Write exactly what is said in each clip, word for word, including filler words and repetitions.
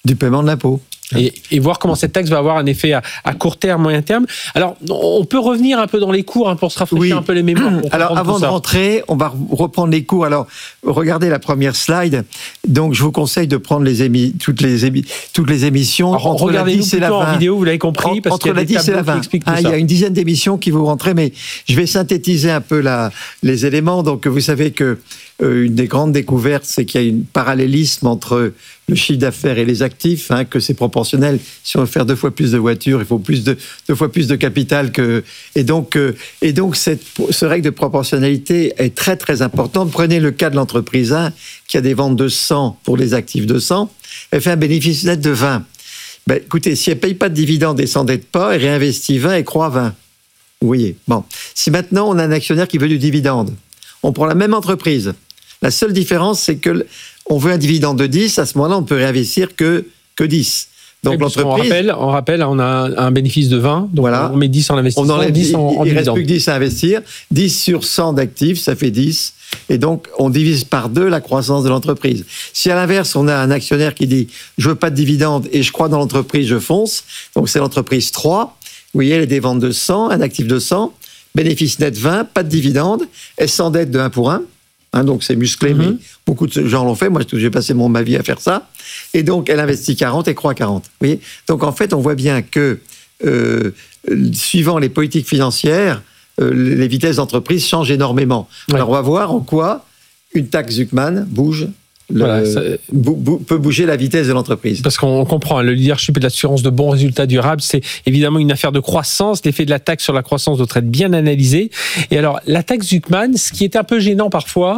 du paiement de l'impôt. Et, et voir comment cette taxe va avoir un effet à, à court terme, moyen terme. Alors, on peut revenir un peu dans les cours hein, pour se rafraîchir oui. un peu les mémoires. Alors, avant de rentrer, on va reprendre les cours. Alors, regardez la première slide. Donc, je vous conseille de prendre les émi- toutes, les émi- toutes les émissions. Alors, entre la dix et la vingt. En vidéo, vous l'avez compris. Parce entre la dix et la vingt. Ah, il y a une dizaine d'émissions qui vous rentrez, mais je vais synthétiser un peu la, les éléments. Donc, vous savez que euh, une des grandes découvertes, c'est qu'il y a un parallélisme entre le chiffre d'affaires et les actifs, hein, que c'est proportionnel. Si on veut faire deux fois plus de voitures, il faut plus de, deux fois plus de capital que... Et donc, euh, et donc cette, ce règle de proportionnalité est très, très importante. Prenez le cas de l'entreprise un, qui a des ventes de cent pour les actifs de cent, elle fait un bénéfice net de vingt. Ben, écoutez, si elle ne paye pas de dividendes et s'endette pas, elle réinvestit vingt et croît vingt. Vous voyez. Bon. Si maintenant, on a un actionnaire qui veut du dividende, on prend la même entreprise. La seule différence, c'est que on veut un dividende de dix, à ce moment-là, on ne peut réinvestir que, que dix. Donc, l'entreprise... On rappelle, on rappelle, on a un, un bénéfice de vingt, donc voilà. on met dix en investissement, on enlève dix en, en il ne dividende. reste plus que dix à investir. dix sur cent d'actifs, ça fait dix. Et donc, on divise par deux la croissance de l'entreprise. Si à l'inverse, on a un actionnaire qui dit « je veux pas de dividende et je crois dans l'entreprise, je fonce », donc c'est l'entreprise trois. Vous voyez, elle a des ventes de cent, un actif de cent, bénéfice net vingt, pas de dividende, elle s'endette de un pour un. Hein, donc c'est musclé, mm-hmm. mais beaucoup de gens l'ont fait. Moi, j'ai passé mon, ma vie à faire ça. Et donc, elle investit quarante et croît quarante. Vous voyez ? Donc, en fait, on voit bien que, euh, suivant les politiques financières, euh, les vitesses d'entreprise changent énormément. Ouais. Alors, on va voir en quoi une taxe Zuckman bouge. Le, voilà, ça, bou, bou, peut bouger la vitesse de l'entreprise. Parce qu'on comprend, le leadership et l'assurance de bons résultats durables, c'est évidemment une affaire de croissance. L'effet de la taxe sur la croissance doit être bien analysé. Et alors, la taxe Zuckman, ce qui est un peu gênant parfois,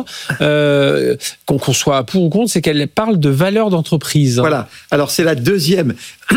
euh, qu'on, qu'on soit pour ou contre, c'est qu'elle parle de valeur d'entreprise. Voilà. Alors, c'est la deuxième.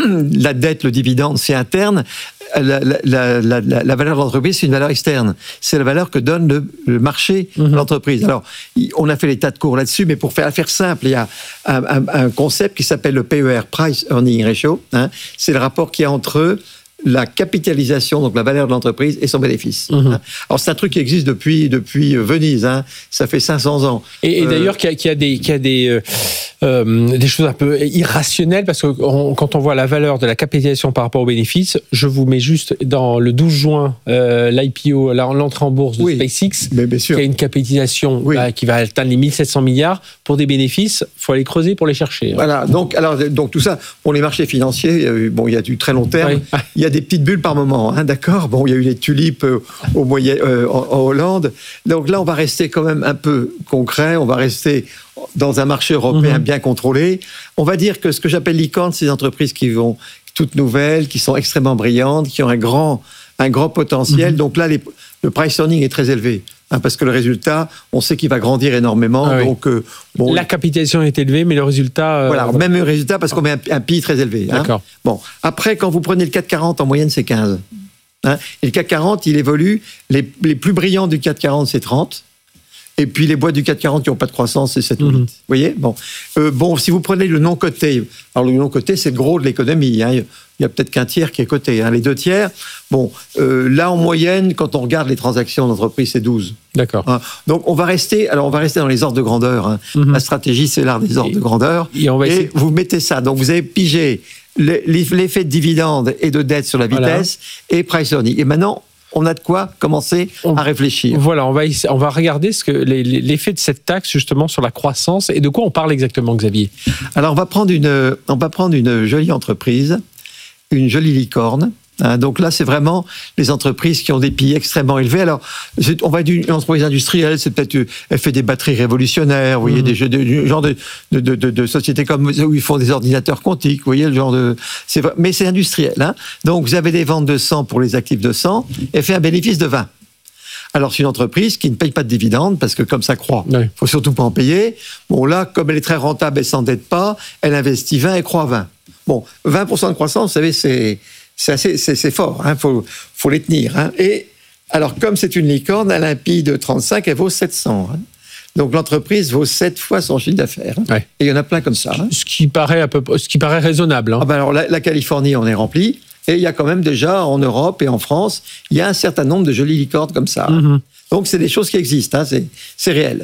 La dette, le dividende, c'est interne. La, la, la, la, la valeur de l'entreprise, c'est une valeur externe. C'est la valeur que donne le, le marché mmh. de l'entreprise. Alors, on a fait les tas de cours là-dessus, mais pour faire, faire simple, il y a un, un, un concept qui s'appelle le P E R, Price Earning Ratio. Hein, c'est le rapport qu'il y a entre la capitalisation, donc la valeur de l'entreprise, et son bénéfice. Mmh. Hein. Alors, c'est un truc qui existe depuis, depuis Venise. Hein, ça fait cinq cents ans. Et, et d'ailleurs, euh, qu'il y a, qu'il y a des... Qu'il y a des euh... Euh, des choses un peu irrationnelles, parce que on, quand on voit la valeur de la capitalisation par rapport aux bénéfices, je vous mets juste dans le douze juin euh, l'I P O, l'entrée en bourse de oui, SpaceX, qui a une capitalisation oui. bah, qui va atteindre les mille sept cents milliards. Pour des bénéfices, il faut aller creuser pour les chercher. Hein. Voilà, donc, alors, donc tout ça, pour les marchés financiers, euh, bon, il y a du très long terme, oui. il y a des petites bulles par moment, hein, d'accord. Bon, il y a eu les tulipes euh, au moyen, euh, en, en Hollande, donc là, on va rester quand même un peu concret, on va rester dans un marché européen mmh. bien contrôlé. On va dire que ce que j'appelle licorne, c'est des entreprises qui vont toutes nouvelles, qui sont extrêmement brillantes, qui ont un grand, un grand potentiel. Mmh. Donc là, les, le price earning est très élevé. Hein, parce que le résultat, on sait qu'il va grandir énormément. Ah oui. Donc, euh, bon, la capitalisation est élevée, mais le résultat... Euh, voilà, euh, même le résultat, parce qu'on met un, un P I très élevé. D'accord. Hein. Bon, après, quand vous prenez le CAC quarante, en moyenne, c'est quinze. Hein. Et le CAC quarante, il évolue. Les, les plus brillants du CAC quarante, c'est trente. Et puis les boîtes du CAC quarante qui n'ont pas de croissance, c'est sept ou huit. Mmh. Vous voyez ? Bon. Euh, bon, si vous prenez le non coté, alors le non coté, c'est le gros de l'économie. Hein. Il y a peut-être qu'un tiers qui est coté. Hein. Les deux tiers, bon, euh, là en moyenne, quand on regarde les transactions d'entreprise, c'est douze. D'accord. Hein. Donc on va rester, alors on va rester dans les ordres de grandeur. Hein. Mmh. La stratégie, c'est l'art des ordres et, de grandeur. Et, on va et vous mettez ça. Donc vous avez pigé l'effet de dividende et de dette sur la vitesse voilà. et price earning. Et maintenant, on a de quoi commencer on, à réfléchir. Voilà, on va, on va regarder ce que, l'effet de cette taxe justement sur la croissance et de quoi on parle exactement, Xavier. Alors, on va prendre une, on va prendre une jolie entreprise, une jolie licorne. Hein, donc là, c'est vraiment les entreprises qui ont des P I extrêmement élevés. Alors, on va dire une entreprise industrielle, c'est peut-être, elle fait des batteries révolutionnaires, vous voyez, mmh. des jeux de, du genre de, de, de, de, de sociétés comme où ils font des ordinateurs quantiques, vous voyez, le genre de, c'est, mais c'est industriel. Hein. Donc, vous avez des ventes de cent pour les actifs de cent, et fait un bénéfice de vingt. Alors, c'est une entreprise qui ne paye pas de dividendes, parce que comme ça croît, il oui. ne faut surtout pas en payer. Bon, là, comme elle est très rentable, elle ne s'endette pas, elle investit vingt et croît vingt. Bon, vingt pour cent de croissance, vous savez, c'est... C'est, assez, c'est, c'est fort, il hein, faut, faut les tenir. Hein. Et alors, comme c'est une licorne, elle a un P I de trente-cinq, elle vaut sept cents. Hein. Donc, l'entreprise vaut sept fois son chiffre d'affaires. Hein. Ouais. Et il y en a plein comme ça. Hein. Ce qui paraît, un peu, ce qui paraît raisonnable. Hein. Ah ben alors, la, la Californie, on est rempli. Et il y a quand même déjà, en Europe et en France, il y a un certain nombre de jolies licornes comme ça. Mm-hmm. Donc, c'est des choses qui existent, hein, c'est, c'est réel.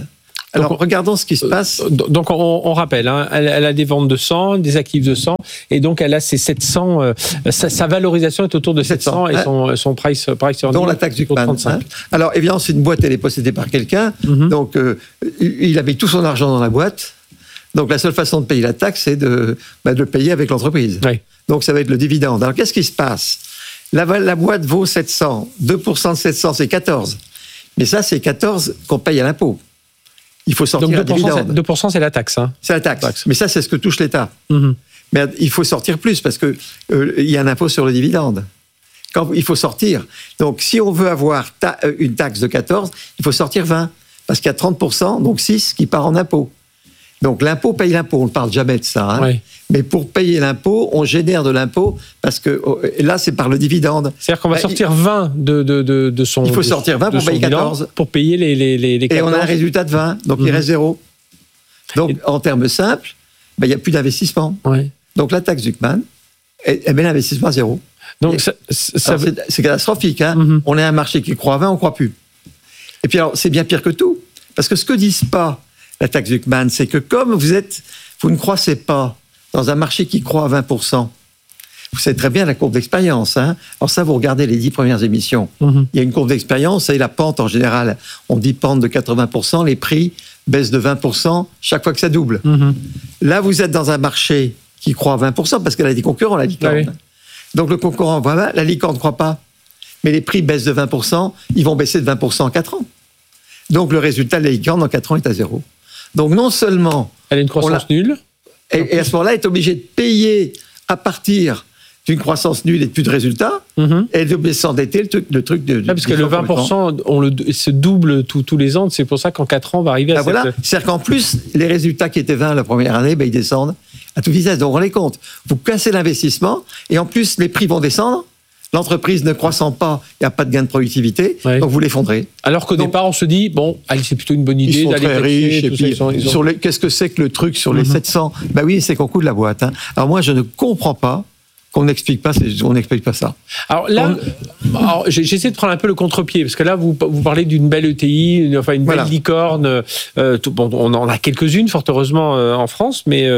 Alors, donc, regardons ce qui se passe. Donc, on, on rappelle, hein, elle, elle a des ventes de cent, des actifs de cent, et donc elle a ses sept cents. Euh, sa, sa valorisation est autour de sept cents, sept cents et son, son price, price earning. Dont la taxe Zuckman. Hein. Alors, évidemment, c'est une boîte, elle est possédée par quelqu'un. Mm-hmm. Donc, euh, il a mis tout son argent dans la boîte. Donc, la seule façon de payer la taxe, c'est de, bah, de le payer avec l'entreprise. Oui. Donc, ça va être le dividende. Alors, qu'est-ce qui se passe ? la, la boîte vaut sept cents. deux pour cent de sept cents, c'est quatorze. Mais ça, c'est quatorze qu'on paye à l'impôt. Il faut sortir donc un dividende. C'est, deux pour cent, c'est la taxe. Hein. C'est la taxe. taxe. Mais ça, c'est ce que touche l'État. Mm-hmm. Mais il faut sortir plus parce qu'il euh, y a un impôt sur le dividende. Quand il faut sortir. Donc, si on veut avoir ta, une taxe de quatorze, il faut sortir vingt. Parce qu'il y a trente pour cent, donc six, qui part en impôt. Donc, l'impôt paye l'impôt. On ne parle jamais de ça. Hein. Oui. Mais pour payer l'impôt, on génère de l'impôt parce que là, c'est par le dividende. C'est-à-dire qu'on va bah, sortir il... vingt de, de, de, de son. Il faut sortir vingt pour payer quatorze. Pour payer les, les, les quatorze. Et on a un résultat de vingt. Donc, mmh. il reste zéro. Donc, Et... en termes simples, bah, il n'y a plus d'investissement. Ouais. Donc, la taxe Zuckman, elle, elle met l'investissement à zéro. Donc, ça, ça alors, veut... c'est, c'est catastrophique. Hein. Mmh. On a un marché qui croît à vingt, on ne croit plus. Et puis, alors, c'est bien pire que tout. Parce que ce que disent pas la taxe Zuckman, c'est que comme vous êtes, vous ne croissez pas dans un marché qui croît à vingt pour cent, vous savez très bien la courbe d'expérience. Hein. Alors ça, vous regardez les dix premières émissions. Mmh. Il y a une courbe d'expérience et la pente en général, on dit pente de quatre-vingts pour cent, les prix baissent de vingt pour cent chaque fois que ça double. Mmh. Là, vous êtes dans un marché qui croît à vingt pour cent parce qu'elle a des concurrents, la licorne. Ah oui. Donc le concurrent, voilà, la licorne ne croît pas. Mais les prix baissent de vingt pour cent, ils vont baisser de vingt pour cent en quatre ans. Donc le résultat de la licorne en quatre ans est à zéro. Donc non seulement... Elle a une croissance nulle. Et, et à ce moment-là, elle est obligée de payer à partir d'une croissance nulle et de plus de résultats, mm-hmm. et de s'endetter le truc, le truc de... Ah, parce que le vingt pour cent, on le, se double tous, tous les ans, c'est pour ça qu'en quatre ans, on va arriver à ben cette... Voilà, c'est-à-dire qu'en plus, les résultats qui étaient vingt la première année, ben, ils descendent à toute vitesse. Donc on les compte. Vous cassez l'investissement, et en plus, les prix vont descendre. L'entreprise ne croissant pas, il n'y a pas de gain de productivité, ouais. donc vous l'effondrez. Alors qu'au donc, départ, on se dit, bon, allez, c'est plutôt une bonne idée ils sont d'aller très riches. Et puis, ça, ils sont, ils ont... sur les, qu'est-ce que c'est que le truc sur les mm-hmm. sept cents ? Ben oui, c'est qu'on coûte la boîte. Hein. Alors moi, je ne comprends pas qu'on n'explique pas, on n'explique pas ça. Alors là, on... alors, j'essaie de prendre un peu le contre-pied, parce que là, vous, vous parlez d'une belle E T I, une, enfin une belle voilà. licorne. Euh, tout, bon, on en a quelques-unes, fort heureusement, euh, en France, mais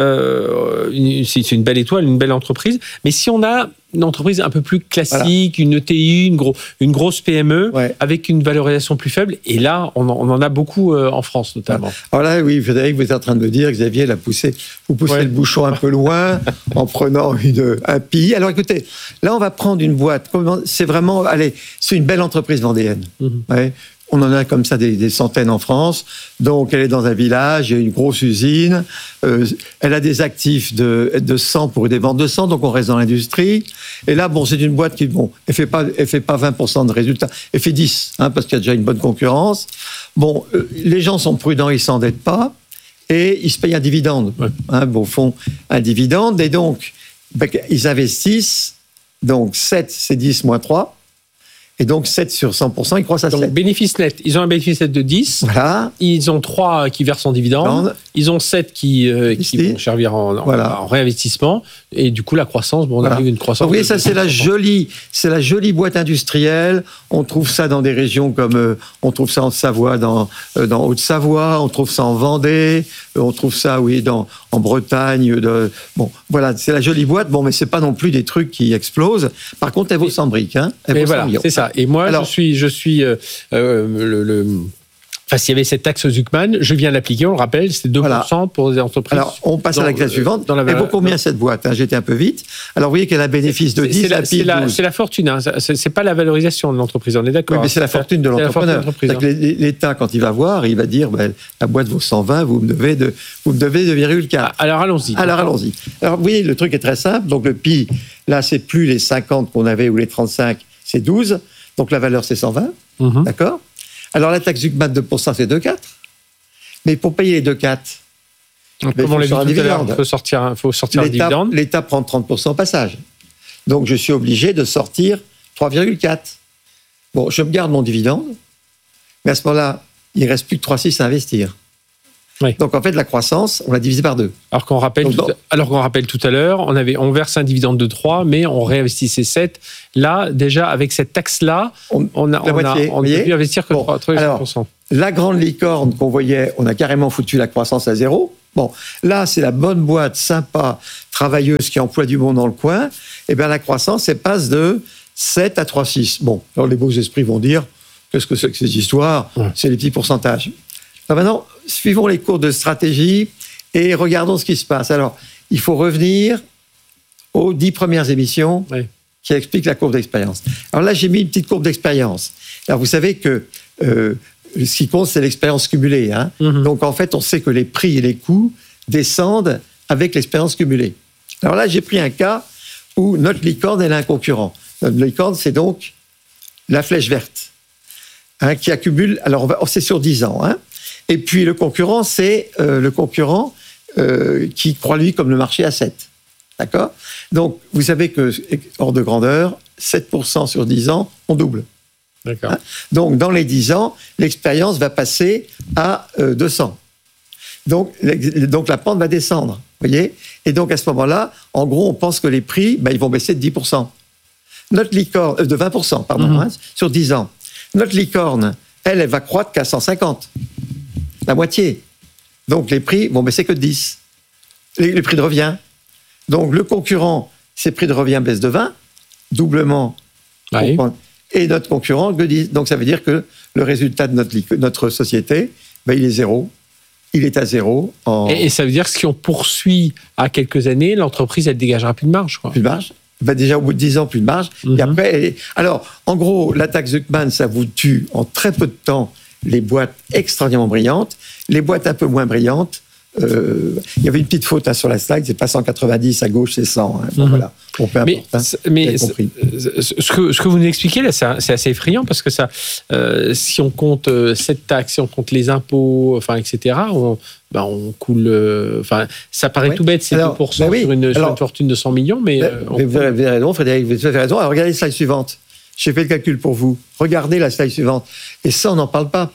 euh, une, c'est une belle étoile, une belle entreprise. Mais si on a une entreprise un peu plus classique, voilà. une E T I, une, gros, une grosse P M E, ouais. avec une valorisation plus faible. Et là, on en, on en a beaucoup euh, en France, notamment. Alors là, oui, Frédéric, vous êtes en train de me dire, Xavier, l'a poussé, vous poussez ouais. le bouchon un peu loin en prenant une, un P I. Alors écoutez, là, on va prendre une boîte. C'est vraiment, allez, c'est une belle entreprise vendéenne. Mm-hmm. Ouais. On en a comme ça des, des centaines en France. Donc, elle est dans un village, il y a une grosse usine. Euh, elle a des actifs de, de sang pour des ventes de sang, donc on reste dans l'industrie. Et là, bon, c'est une boîte qui, bon, elle fait pas, elle fait pas vingt pour cent de résultats, elle fait dix, hein, parce qu'il y a déjà une bonne concurrence. Bon, euh, les gens sont prudents, ils s'endettent pas, et ils se payent un dividende. Ouais. Hein, bon, font un dividende, et donc, ben, ils investissent, donc sept, c'est dix moins trois. Et donc, sept sur cent pour cent, ils croissent à sept. Donc, bénéfice net. Ils ont un bénéfice net de dix. Voilà. Ils ont trois qui versent en dividende. Ils ont sept qui, euh, qui vont servir en, voilà. en, en réinvestissement. Et du coup, la croissance, bon, on voilà. arrive à une croissance. Vous voyez, ça, c'est la jolie, c'est la jolie boîte industrielle. On trouve ça dans des régions comme, euh, on trouve ça en Savoie, dans, euh, dans Haute-Savoie. On trouve ça en Vendée. Euh, on trouve ça, oui, dans, en Bretagne. De, bon, voilà, c'est la jolie boîte. Bon, mais c'est pas non plus des trucs qui explosent. Par contre, elle vaut cent briques, hein. Elle vaut voilà, cent millions. C'est ça. Et moi, Alors, je suis, je suis euh, euh, le, le, enfin, s'il y avait cette taxe Zuckman, je viens l'appliquer, on le rappelle, c'est deux pour cent voilà. pour les entreprises. Alors, on passe dans, à la classe suivante. Dans la Elle vaut combien non. cette boîte hein, j'étais un peu vite. Alors, vous voyez qu'elle a un bénéfice de dix, c'est la, la c'est, la, c'est la fortune, hein. c'est, c'est pas la valorisation de l'entreprise, on est d'accord. Oui, mais c'est la fortune de l'entrepreneur. Fortune de hein. L'État, quand il va voir, il va dire ben, la boîte vaut cent vingt, vous me devez de, vous me devez deux virgule quatre. Ah, alors, allons-y. Alors, allons-y. Alors, oui, le truc est très simple. Donc, le P I, là, c'est plus les cinquante qu'on avait ou les trente-cinq, c'est douze. Donc, la valeur, c'est cent vingt. Mm-hmm. D'accord ? Alors, la taxe Zuckman, deux pour cent, c'est deux virgule quatre. Mais pour payer les deux virgule quatre, donc, ben, comme on l'a dit tout à l'heure, il faut sortir, faut sortir un dividende. L'État prend trente pour cent au passage. Donc, je suis obligé de sortir trois virgule quatre. Bon, je me garde mon dividende, mais à ce moment-là, il ne reste plus que trois virgule six à investir. Oui. Donc, en fait, la croissance, on l'a divisé par deux. Alors qu'on rappelle, Donc, tout, alors qu'on rappelle tout à l'heure, on, avait, on verse un dividende de trois, mais on réinvestissait sept. Là, déjà, avec cette taxe-là, on, on a, on a, on a pu investir que bon, trois virgule cinq pour cent. la grande licorne qu'on voyait, on a carrément foutu la croissance à zéro. Bon, là, c'est la bonne boîte, sympa, travailleuse, qui emploie du monde dans le coin. Eh bien, la croissance, elle passe de sept à trois virgule six. Bon, alors les beaux esprits vont dire, qu'est-ce que c'est que cette histoire ? Ouais. C'est les petits pourcentages. Alors maintenant, suivons les cours de stratégie et regardons ce qui se passe. Alors, il faut revenir aux dix premières émissions oui. qui expliquent la courbe d'expérience. Alors là, j'ai mis une petite courbe d'expérience. Alors, vous savez que euh, ce qui compte, c'est l'expérience cumulée. Hein. Mm-hmm. Donc, en fait, on sait que les prix et les coûts descendent avec l'expérience cumulée. Alors là, j'ai pris un cas où notre licorne, elle a un concurrent. Notre licorne, c'est donc la flèche verte, hein, qui accumule... Alors, on va, c'est sur dix ans. Hein. Et puis, le concurrent, c'est euh, le concurrent euh, qui croit, lui, comme le marché à sept. D'accord ? Donc, vous savez que, hors de grandeur, sept pour cent sur dix ans, on double. D'accord. Hein ? Donc, dans les dix ans, l'expérience va passer à euh, deux cents. Donc, donc, la pente va descendre. Vous voyez ? Et donc, à ce moment-là, en gros, on pense que les prix, ben, ils vont baisser de dix pour cent. Notre licorne, euh, de vingt pour cent, pardon, mmh. hein, sur dix ans. Notre licorne, elle, elle va croître qu'à cent cinquante. La moitié. Donc, les prix vont baisser que de dix. Les, les prix de revient. Donc, le concurrent, ses prix de revient baissent de vingt, doublement. Oui. Et notre concurrent, de dix. Donc, ça veut dire que le résultat de notre, notre société, ben, il est zéro. Il est à zéro. En... Et, et ça veut dire que si on poursuit à quelques années, l'entreprise, elle dégagera plus de marge, quoi. Plus de marge. Ben déjà, au bout de dix ans, plus de marge. Mm-hmm. Et après, elle est... alors, en gros, la taxe Zuckman, ça vous tue en très peu de temps les boîtes extraordinairement brillantes. Les boîtes un peu moins brillantes, euh, il y avait une petite faute hein, sur la slide, c'est pas cent quatre-vingt-dix, à gauche, c'est cent. Hein. Bon, mm-hmm. Voilà. Bon, peu importe, mais hein, mais ce, que, ce que vous nous expliquez, là, c'est, c'est assez effrayant parce que ça, euh, si on compte euh, cette taxe, si on compte les impôts, enfin, et cetera, on, ben, on coule. Euh, enfin, ça paraît ouais. tout bête, c'est alors, deux pour cent ben oui. sur, une, alors, sur une fortune de cent millions, mais. Ben, euh, vous avez raison, Frédéric, vous avez raison. Alors, regardez la slide suivante. J'ai fait le calcul pour vous. Regardez la slide suivante. Et ça, on n'en parle pas.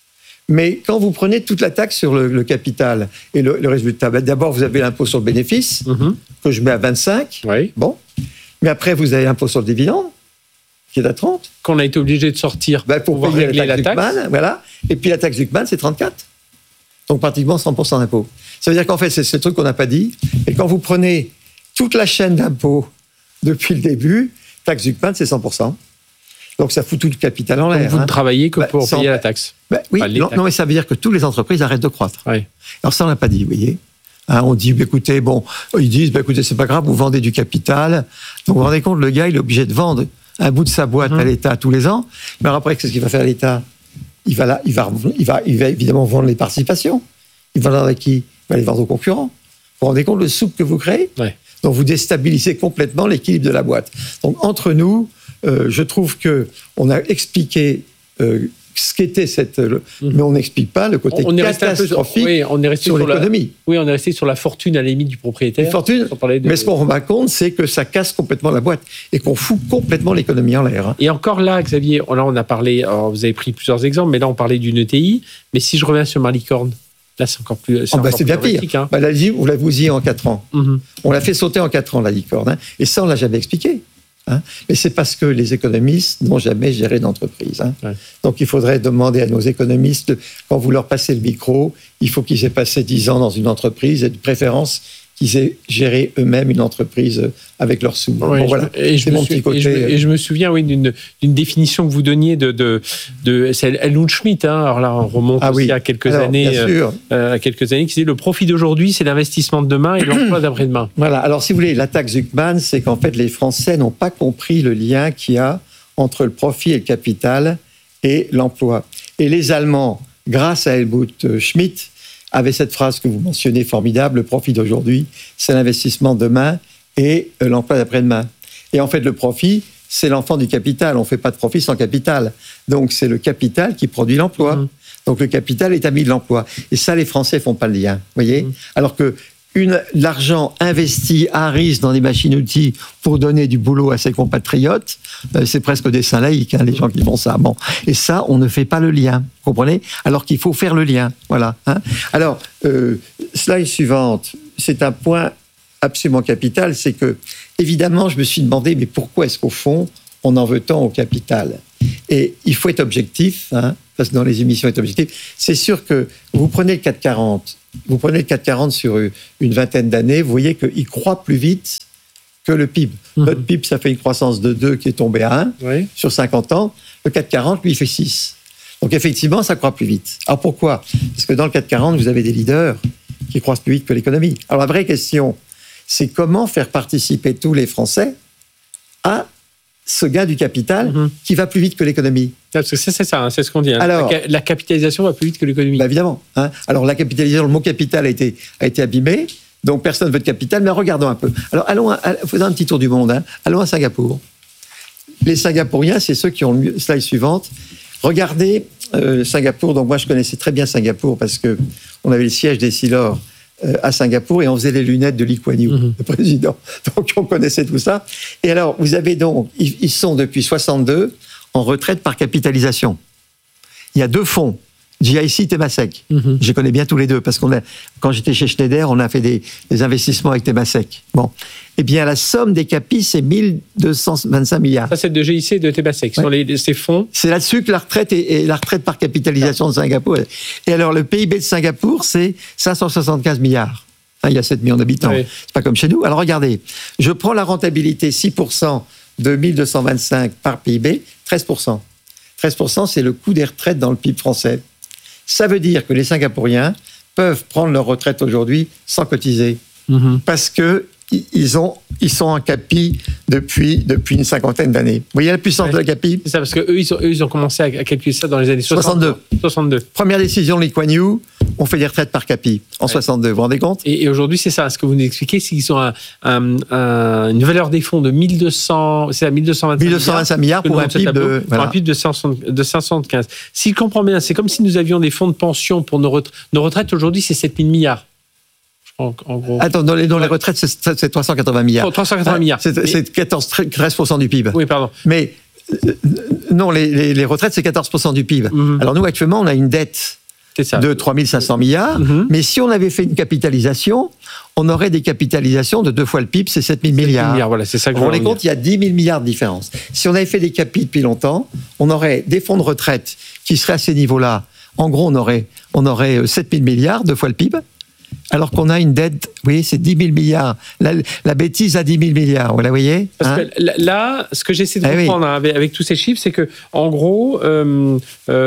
Mais quand vous prenez toute la taxe sur le, le capital et le, le résultat, ben d'abord, vous avez l'impôt sur le bénéfice, mm-hmm. que je mets à vingt-cinq. Oui. Bon. Mais après, vous avez l'impôt sur le dividende, qui est à trente. Qu'on a été obligé de sortir ben pour pour payer régler la taxe. La taxe. Zuckman, voilà. Et puis la taxe Zuckman, c'est trente-quatre. Donc pratiquement cent pour cent d'impôt. Ça veut dire qu'en fait, c'est ce truc qu'on n'a pas dit. Et quand vous prenez toute la chaîne d'impôt depuis le début, taxe Zuckman, c'est cent pour cent. Donc ça fout tout le capital en l'air. Donc vous hein. ne travaillez que bah, pour sans... payer la taxe. Bah, oui, enfin, non, non, mais ça veut dire que toutes les entreprises arrêtent de croître. Oui. Alors ça, on l'a pas dit, vous voyez. Hein, on dit, bah, écoutez, bon, ils disent, bah, écoutez, c'est pas grave, vous vendez du capital. Donc vous vous rendez compte, le gars, il est obligé de vendre un bout de sa boîte mmh. à l'État tous les ans. Mais alors après, qu'est-ce qu'il va faire l'État ? Il va là, il va, il va, il va évidemment vendre les participations. Il va vendre avec qui ? Il va les vendre aux concurrents. Vous vous rendez compte le soupe que vous créez ? Ouais. Donc vous déstabilisez complètement l'équilibre de la boîte. Donc entre nous, euh, je trouve que on a expliqué euh, ce qu'était cette, le, mmh. mais on n'explique pas le côté on, on catastrophique est oui, on est resté sur, sur l'économie. La, oui, on est resté sur la fortune à la limite du propriétaire. Une fortune. De... Mais ce qu'on remarque compte, c'est que ça casse complètement la boîte et qu'on fout complètement l'économie en l'air. Hein. Et encore là, Xavier, là on a parlé, alors vous avez pris plusieurs exemples, mais là on parlait d'une E T I. Mais si je reviens sur ma licorne. Là, c'est encore plus. C'est, oh, bah, encore c'est plus bien pire. Hein. Bah, la, vous la vous y en quatre ans. Mm-hmm. On l'a fait sauter en quatre ans, la licorne. Hein. Et ça, on ne l'a jamais expliqué. Hein. Mais c'est parce que les économistes n'ont jamais géré d'entreprise. Hein. Ouais. Donc, il faudrait demander à nos économistes, quand vous leur passez le micro, il faut qu'ils aient passé dix ans dans une entreprise et de préférence qu'ils aient géré eux-mêmes une entreprise avec leurs sous. Oui, bon, voilà. Et je, mon petit côté. Et je, et je me souviens, oui, d'une, d'une définition que vous donniez de, de, de c'est Helmut Schmidt. Hein, alors là, on remonte ah, aussi oui. à quelques alors, années, euh, à quelques années, qui disait le profit d'aujourd'hui, c'est l'investissement de demain et l'emploi d'après-demain. Voilà. Alors, si vous voulez, la taxe Zuckman, c'est qu'en fait, les Français n'ont pas compris le lien qu'il y a entre le profit et le capital et l'emploi. Et les Allemands, grâce à Helmut Schmidt, avait cette phrase que vous mentionnez formidable, le profit d'aujourd'hui, c'est l'investissement de demain et l'emploi d'après-demain. Et en fait, le profit, c'est l'enfant du capital. On ne fait pas de profit sans capital. Donc, c'est le capital qui produit l'emploi. Mmh. Donc, le capital est ami de l'emploi. Et ça, les Français ne font pas le lien. Vous voyez ? Mmh. Alors que une, l'argent investi à risque dans des machines-outils pour donner du boulot à ses compatriotes, euh, c'est presque des saints laïcs, hein, les gens qui font ça. Bon. Et ça, on ne fait pas le lien, vous comprenez ? Alors qu'il faut faire le lien. Voilà. Hein. Alors, euh, slide suivante, c'est un point absolument capital, c'est que, évidemment, je me suis demandé, mais pourquoi est-ce qu'au fond, on en veut tant au capital ? Et il faut être objectif, hein, parce que dans les émissions, être objectif. C'est sûr que vous prenez le CAC quarante, vous prenez le CAC quarante sur une vingtaine d'années, vous voyez qu'il croît plus vite que le P I B. Mmh. Notre P I B, ça fait une croissance de deux qui est tombée à un oui. sur cinquante ans. Le CAC quarante, lui, il fait six. Donc effectivement, ça croît plus vite. Alors pourquoi ? Parce que dans le CAC quarante, vous avez des leaders qui croissent plus vite que l'économie. Alors la vraie question, c'est comment faire participer tous les Français à ce gain du capital mmh. qui va plus vite que l'économie. Parce que c'est, c'est ça, hein, c'est ce qu'on dit. Hein. Alors, la, la capitalisation va plus vite que l'économie. Bah évidemment. Hein. Alors la capitalisation, le mot capital a été, a été abîmé, donc personne ne veut de capital, mais regardons un peu. Alors allons, à, faisons un petit tour du monde. Hein. Allons à Singapour. Les Singapouriens, c'est ceux qui ont le mieux. Slide suivante. Regardez euh, Singapour. Donc moi, je connaissais très bien Singapour parce que on avait le siège d'Essilor euh, à Singapour et on faisait les lunettes de Lee Kuan Yew, mm-hmm. le président. Donc on connaissait tout ça. Et alors, vous avez donc, ils, ils sont depuis soixante-deux en retraite par capitalisation. Il y a deux fonds. G I C, Temasek. Mm-hmm. Je les connais bien tous les deux parce qu'on a, quand j'étais chez Schneider, on a fait des, des investissements avec Temasek. Bon. Eh bien, la somme des capis, c'est mille deux cent vingt-cinq milliards. Ça, c'est de G I C et de Temasek. Ouais. Sur les, ces fonds. C'est là-dessus que la retraite est, est la retraite par capitalisation ah. de Singapour. Et alors, le P I B de Singapour, c'est cinq cent soixante-quinze milliards. Hein, il y a sept millions d'habitants. Oui. C'est pas comme chez nous. Alors, regardez. Je prends la rentabilité six pour cent de mille deux cent vingt-cinq par P I B, treize pour cent. treize pour cent, c'est le coût des retraites dans le P I B français. Ça veut dire que les Singapouriens peuvent prendre leur retraite aujourd'hui sans cotiser. Mmh. Parce que ils, ont, ils sont en capi depuis, depuis une cinquantaine d'années. Vous voyez la puissance ouais. de la capi ? C'est ça, parce qu'eux, ils, eux, ils ont commencé à calculer ça dans les années soixante-deux. soixante-deux. Première décision de Lee Kuan Yew, on fait des retraites par capi en ouais. soixante-deux. Vous vous rendez compte ? Et, et aujourd'hui, c'est ça. Ce que vous nous expliquez, c'est qu'ils ont un, un, un, une valeur des fonds de mille deux cents, c'est à mille deux cent vingt-cinq mille deux cent vingt-cinq milliards pour un P I B de, voilà. un P I B de, cinq cents, de cinq cent soixante-quinze. Si je comprends bien, c'est comme si nous avions des fonds de pension pour nos retraites. Nos retraites aujourd'hui, c'est sept mille milliards. En, en gros. Attends, dans les, dans les retraites, c'est, c'est trois cent quatre-vingts milliards. trois cent quatre-vingts milliards. C'est, c'est quatorze, treize pour cent du P I B. Oui, pardon. Mais euh, non, les, les, les retraites, c'est quatorze pour cent du P I B. Mm-hmm. Alors nous, actuellement, on a une dette de trois mille cinq cents milliards. Mm-hmm. Mais si on avait fait une capitalisation, on aurait des capitalisations de deux fois le P I B, c'est sept mille milliards. milliards. Voilà, c'est ça que vous vous rendez compte, il y a dix mille milliards de différence. Si on avait fait des capis depuis longtemps, on aurait des fonds de retraite qui seraient à ces niveaux-là. En gros, on aurait, on aurait sept mille milliards, deux fois le P I B. Alors qu'on a une dette, oui, c'est dix mille milliards. La, la bêtise à dix mille milliards, vous la voyez ? Parce hein que là, ce que j'essaie de eh comprendre oui. hein, avec, avec tous ces chiffres, c'est que, en gros, euh,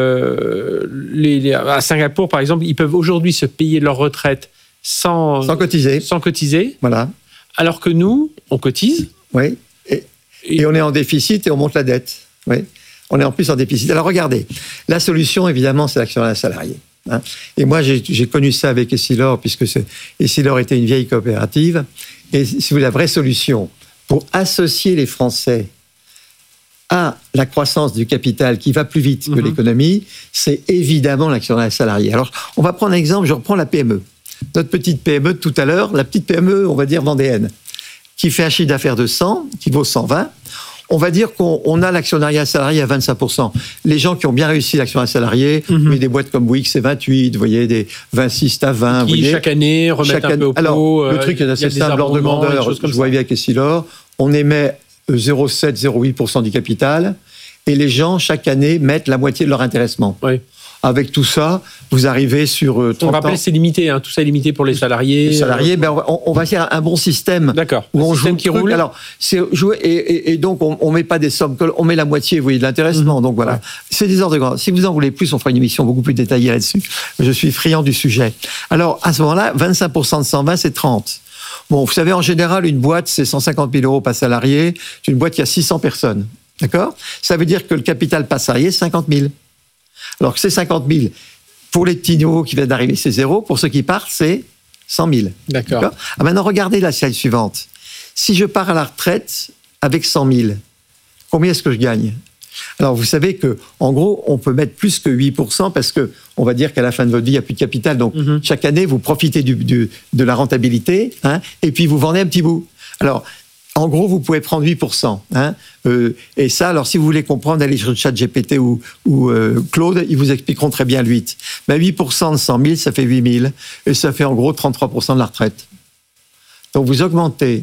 euh, les, les, à Singapour, par exemple, ils peuvent aujourd'hui se payer leur retraite sans, sans cotiser. Sans cotiser. Voilà. Alors que nous, on cotise. Oui. Et, et, et on est en déficit et on monte la dette. Oui. On est en plus en déficit. Alors regardez, la solution, évidemment, c'est l'actionnariat salarié. Hein. Et moi, j'ai, j'ai connu ça avec Essilor, puisque c'est, Essilor était une vieille coopérative. Et c'est la vraie solution pour associer les Français à la croissance du capital qui va plus vite que mmh. l'économie, c'est évidemment l'actionnariat salarié. Alors, on va prendre un exemple, je reprends la P M E. Notre petite P M E de tout à l'heure, la petite P M E, on va dire vendéenne, qui fait un chiffre d'affaires de cent, qui vaut cent vingt. On va dire qu'on on a l'actionnariat salarié à vingt-cinq pour cent. Les gens qui ont bien réussi l'actionnariat salarié, mm-hmm. oui, des boîtes comme Bouygues, c'est vingt-huit, vous voyez, des vingt-six à vingt. Qui, vous voyez, chaque année, remettent chaque un peu au pot. Alors, le truc est assez simple, l'ordre de grandeur, je vois bien avec Essilor, on émet zéro virgule sept, zéro virgule huit pour cent du capital, et les gens, chaque année, mettent la moitié de leur intéressement. Oui. Avec tout ça, vous arrivez sur trente ans. On rappelle, c'est limité, hein, tout ça est limité pour les salariés. Les salariés, euh... ben on, on va faire un bon système. D'accord. Où un on système joue qui truc. roule. Alors, c'est jouer et, et, et donc on, on met pas des sommes, on met la moitié, vous voyez, de l'intéressement. Mmh. Donc voilà, ouais. C'est des ordres de grandeur. Si vous en voulez plus, on fera une émission beaucoup plus détaillée là-dessus. Je suis friand du sujet. Alors à ce moment-là, vingt-cinq pour cent de cent vingt, c'est trente. Bon, vous savez, en général, une boîte, c'est cent cinquante mille euros par salarié. C'est une boîte qui a six cents personnes. D'accord ? Ça veut dire que le capital par salarié, c'est cinquante mille. Alors que ces cinquante mille, pour les petits nouveaux qui viennent d'arriver, c'est zéro. Pour ceux qui partent, c'est cent mille. D'accord. D'accord ? Ah, maintenant, regardez la slide suivante. Si je pars à la retraite avec cent mille, combien est-ce que je gagne ? Alors, vous savez que, en gros, on peut mettre plus que huit pour cent parce que, on va dire qu'à la fin de votre vie, il n'y a plus de capital. Donc, mm-hmm. chaque année, vous profitez du, du, de la rentabilité, hein, et puis vous vendez un petit bout. Alors, en gros, vous pouvez prendre huit pour cent. Hein, euh, et ça, alors si vous voulez comprendre, allez sur ChatGPT ou, ou euh, Claude, ils vous expliqueront très bien le huit. Ben, huit pour cent de cent mille, ça fait huit mille. Et ça fait en gros trente-trois pour cent de la retraite. Donc vous augmentez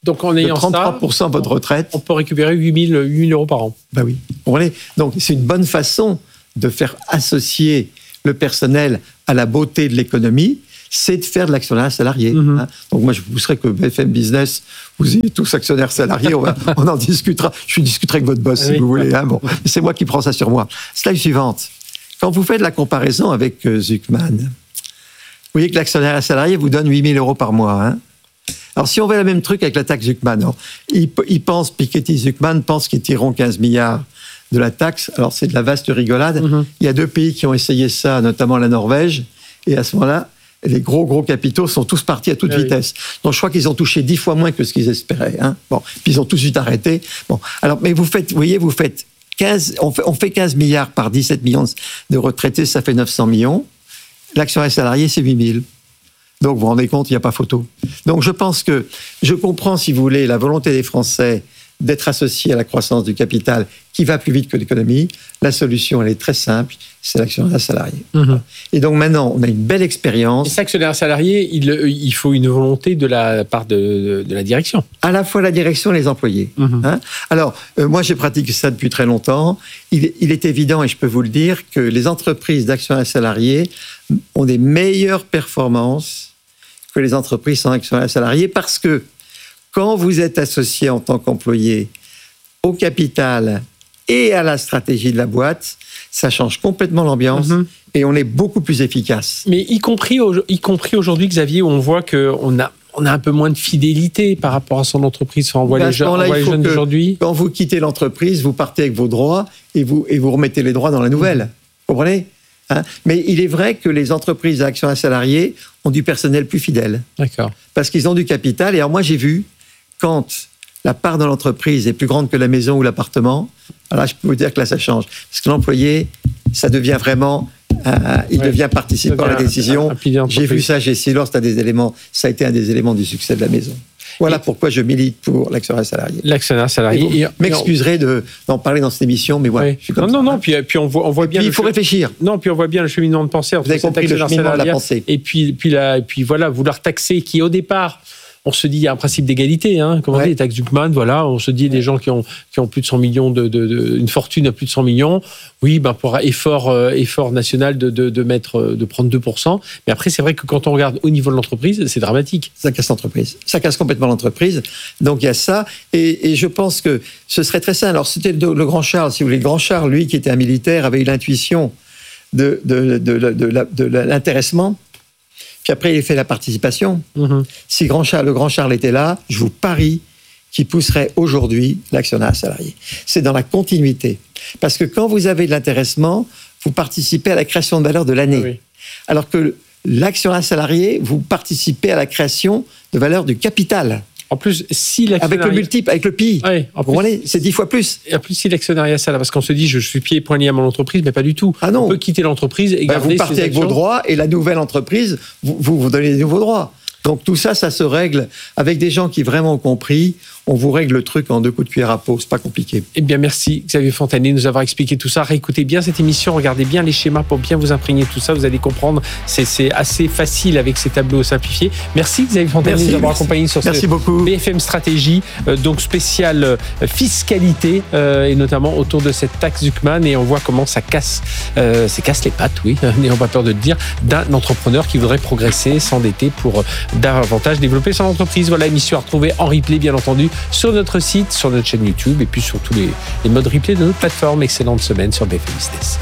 Donc en ayant de trente-trois pour cent ça, votre retraite. On peut récupérer huit mille euros par an. Ben oui. Vous comprenez ? Donc c'est une bonne façon de faire associer le personnel à la beauté de l'économie, c'est de faire de l'actionnariat salarié. Mm-hmm. Hein. Donc moi je vous serais que B F M Business, vous êtes tous actionnaires salariés, on, va, on en discutera. Je discuterai avec votre boss si oui. vous voulez. Hein. Bon, c'est moi qui prends ça sur moi. Slide suivante. Quand vous faites la comparaison avec euh, Zucman, vous voyez que l'actionnariat salarié vous donne huit mille euros par mois. Hein. Alors, si on fait le même truc avec la taxe Zucman, alors, ils, ils pensent, Piketty Zucman pense qu'ils tireront quinze milliards de la taxe. Alors, c'est de la vaste rigolade. Mm-hmm. Il y a deux pays qui ont essayé ça, notamment la Norvège. Et à ce moment-là, les gros, gros capitaux sont tous partis à toute ah, vitesse. Oui. Donc, je crois qu'ils ont touché dix fois moins que ce qu'ils espéraient. Hein. Bon, puis ils ont tout de suite arrêté. Bon, alors, mais vous faites, vous voyez, vous faites quinze, on fait, on fait quinze milliards par dix-sept millions de retraités, ça fait neuf cents millions. L'actionnaire salarié, c'est huit mille. Donc, vous vous rendez compte, il n'y a pas photo. Donc, je pense que je comprends, si vous voulez, la volonté des Français d'être associés à la croissance du capital qui va plus vite que l'économie. La solution, elle est très simple, c'est l'actionnariat salarié. Mmh. Et donc, maintenant, on a une belle expérience. Et cet actionnaire salarié, il, il faut une volonté de la part de, de la direction. À la fois la direction et les employés. Mmh. Hein. Alors, euh, moi, j'ai pratiqué ça depuis très longtemps. Il, il est évident, et je peux vous le dire, que les entreprises d'actionnaires salariés ont des meilleures performances que les entreprises sans actionnaires salariés, parce que quand vous êtes associé en tant qu'employé au capital et à la stratégie de la boîte, ça change complètement l'ambiance mmh. et on est beaucoup plus efficace. Mais y compris, y compris aujourd'hui, Xavier, où on voit qu'on a, on a un peu moins de fidélité par rapport à son entreprise. On voit ben les, on voit les jeunes d'aujourd'hui. Quand vous quittez l'entreprise, vous partez avec vos droits et vous, et vous remettez les droits dans la nouvelle. Mmh. Vous comprenez ? Hein ? Mais il est vrai que les entreprises à actionnaires salariés ont du personnel plus fidèle. D'accord. Parce qu'ils ont du capital. Et alors moi, j'ai vu, quand la part de l'entreprise est plus grande que la maison ou l'appartement, alors là, je peux vous dire que là, ça change. Parce que l'employé, ça devient vraiment... Euh, il ouais, devient participant à la décision. Un, un j'ai vu ça chez Silor, c'est un des éléments, ça a été un des éléments du succès de la maison. Voilà et pourquoi je milite pour l'actionnaire salarié. L'actionnaire salarié. Vous m'excuserez de, d'en parler dans cette émission, mais voilà. Oui. Je suis comme non, ça, non, non. Hein. Puis, puis on voit, on voit bien. Puis il faut che... réfléchir. Non, puis on voit bien le cheminement de pensée. Vous avez compris le cheminement de la pensée. Et puis, puis, la, et puis voilà, vouloir taxer qui au départ. On se dit, il y a un principe d'égalité, hein. Comment ouais. on dit, les taxes Zucman, voilà, on se dit, les gens qui ont, qui ont plus de cent millions, de, de, de, une fortune à plus de cent millions, oui, ben, pour effort, euh, effort national de, de, de mettre, de prendre deux pour cent. Mais après, c'est vrai que quand on regarde au niveau de l'entreprise, c'est dramatique. Ça casse l'entreprise. Ça casse complètement l'entreprise. Donc, il y a ça. Et, et je pense que ce serait très simple. Alors, c'était le, le grand Charles, si vous voulez. Le grand Charles, lui, qui était un militaire, avait eu l'intuition de, de, de, de, de, de, de l'intéressement. Puis après, il fait la participation. Mmh. Si grand Charles, le grand Charles était là, je vous parie qu'il pousserait aujourd'hui l'actionnariat salarié. C'est dans la continuité. Parce que quand vous avez de l'intéressement, vous participez à la création de valeur de l'année. Oui. Alors que l'actionnariat salarié, vous participez à la création de valeur du capital. En plus, si avec le multiple, avec le P I, oui, vous comprenez, c'est dix fois plus. Et en plus, si l'actionnariat salarié, parce qu'on se dit, je suis pieds et poings liés à mon entreprise, mais pas du tout. Ah non. On peut quitter l'entreprise et ben garder vous partez ses avec actions. Vos droits et la nouvelle entreprise, vous vous, vous donnez des nouveaux droits. Donc tout ça, ça se règle avec des gens qui vraiment ont compris. On vous règle le truc en deux coups de cuillère à peau, c'est pas compliqué. Eh bien, merci Xavier Fontanier de nous avoir expliqué tout ça. Réécoutez bien cette émission, regardez bien les schémas pour bien vous imprégner de tout ça. Vous allez comprendre, c'est, c'est assez facile avec ces tableaux simplifiés. Merci Xavier Fontanier merci, de nous avoir merci. accompagnés sur merci ce beaucoup. B F M Stratégie, euh, donc spéciale euh, fiscalité euh, et notamment autour de cette taxe Zucman. Et on voit comment ça casse, euh, ça casse les pattes, oui, n'ayons pas peur de le dire, d'un entrepreneur qui voudrait progresser, s'endetter pour euh, davantage développer son entreprise. Voilà, émission à retrouver en replay, bien entendu, sur notre site, sur notre chaîne YouTube et puis sur tous les, les modes replay de notre plateforme. Excellente semaine sur B F M Business.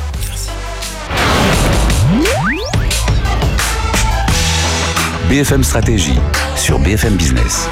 Merci. B F M Stratégie sur B F M Business.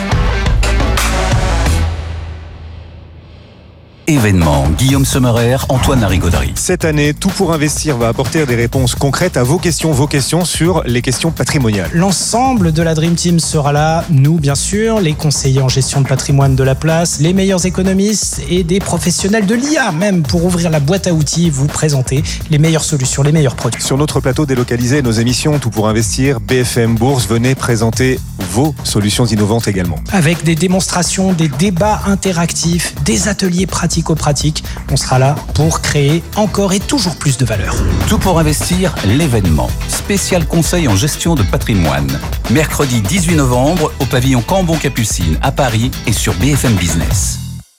Événement, Guillaume Sommerer, Antoine Larigauderie. Cette année, Tout pour investir va apporter des réponses concrètes à vos questions, vos questions sur les questions patrimoniales. L'ensemble de la Dream Team sera là, nous bien sûr, les conseillers en gestion de patrimoine de la place, les meilleurs économistes et des professionnels de l'I A même pour ouvrir la boîte à outils, vous présenter les meilleures solutions, les meilleurs produits. Sur notre plateau délocalisé, nos émissions Tout pour investir, B F M Bourse, venez présenter vos solutions innovantes également. Avec des démonstrations, des débats interactifs, des ateliers pratiques pratico-pratique. On sera là pour créer encore et toujours plus de valeur. Tout pour investir, l'événement. Spécial conseil en gestion de patrimoine. Mercredi dix-huit novembre au pavillon Cambon-Capucine à Paris et sur B F M Business.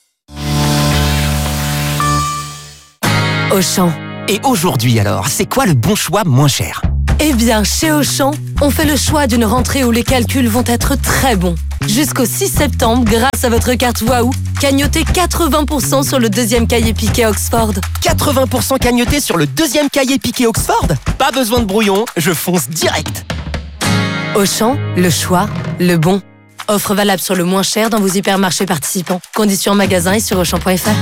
Auchan. Et aujourd'hui alors, c'est quoi le bon choix moins cher ? Eh bien, chez Auchan, on fait le choix d'une rentrée où les calculs vont être très bons. Jusqu'au six septembre, grâce à votre carte Waouh, cagnotez quatre-vingts pour cent sur le deuxième cahier piqué Oxford. quatre-vingts pour cent cagnoté sur le deuxième cahier piqué Oxford ? Pas besoin de brouillon, je fonce direct. Auchan, le choix, le bon. Offre valable sur le moins cher dans vos hypermarchés participants. Conditions en magasin et sur auchan point f r.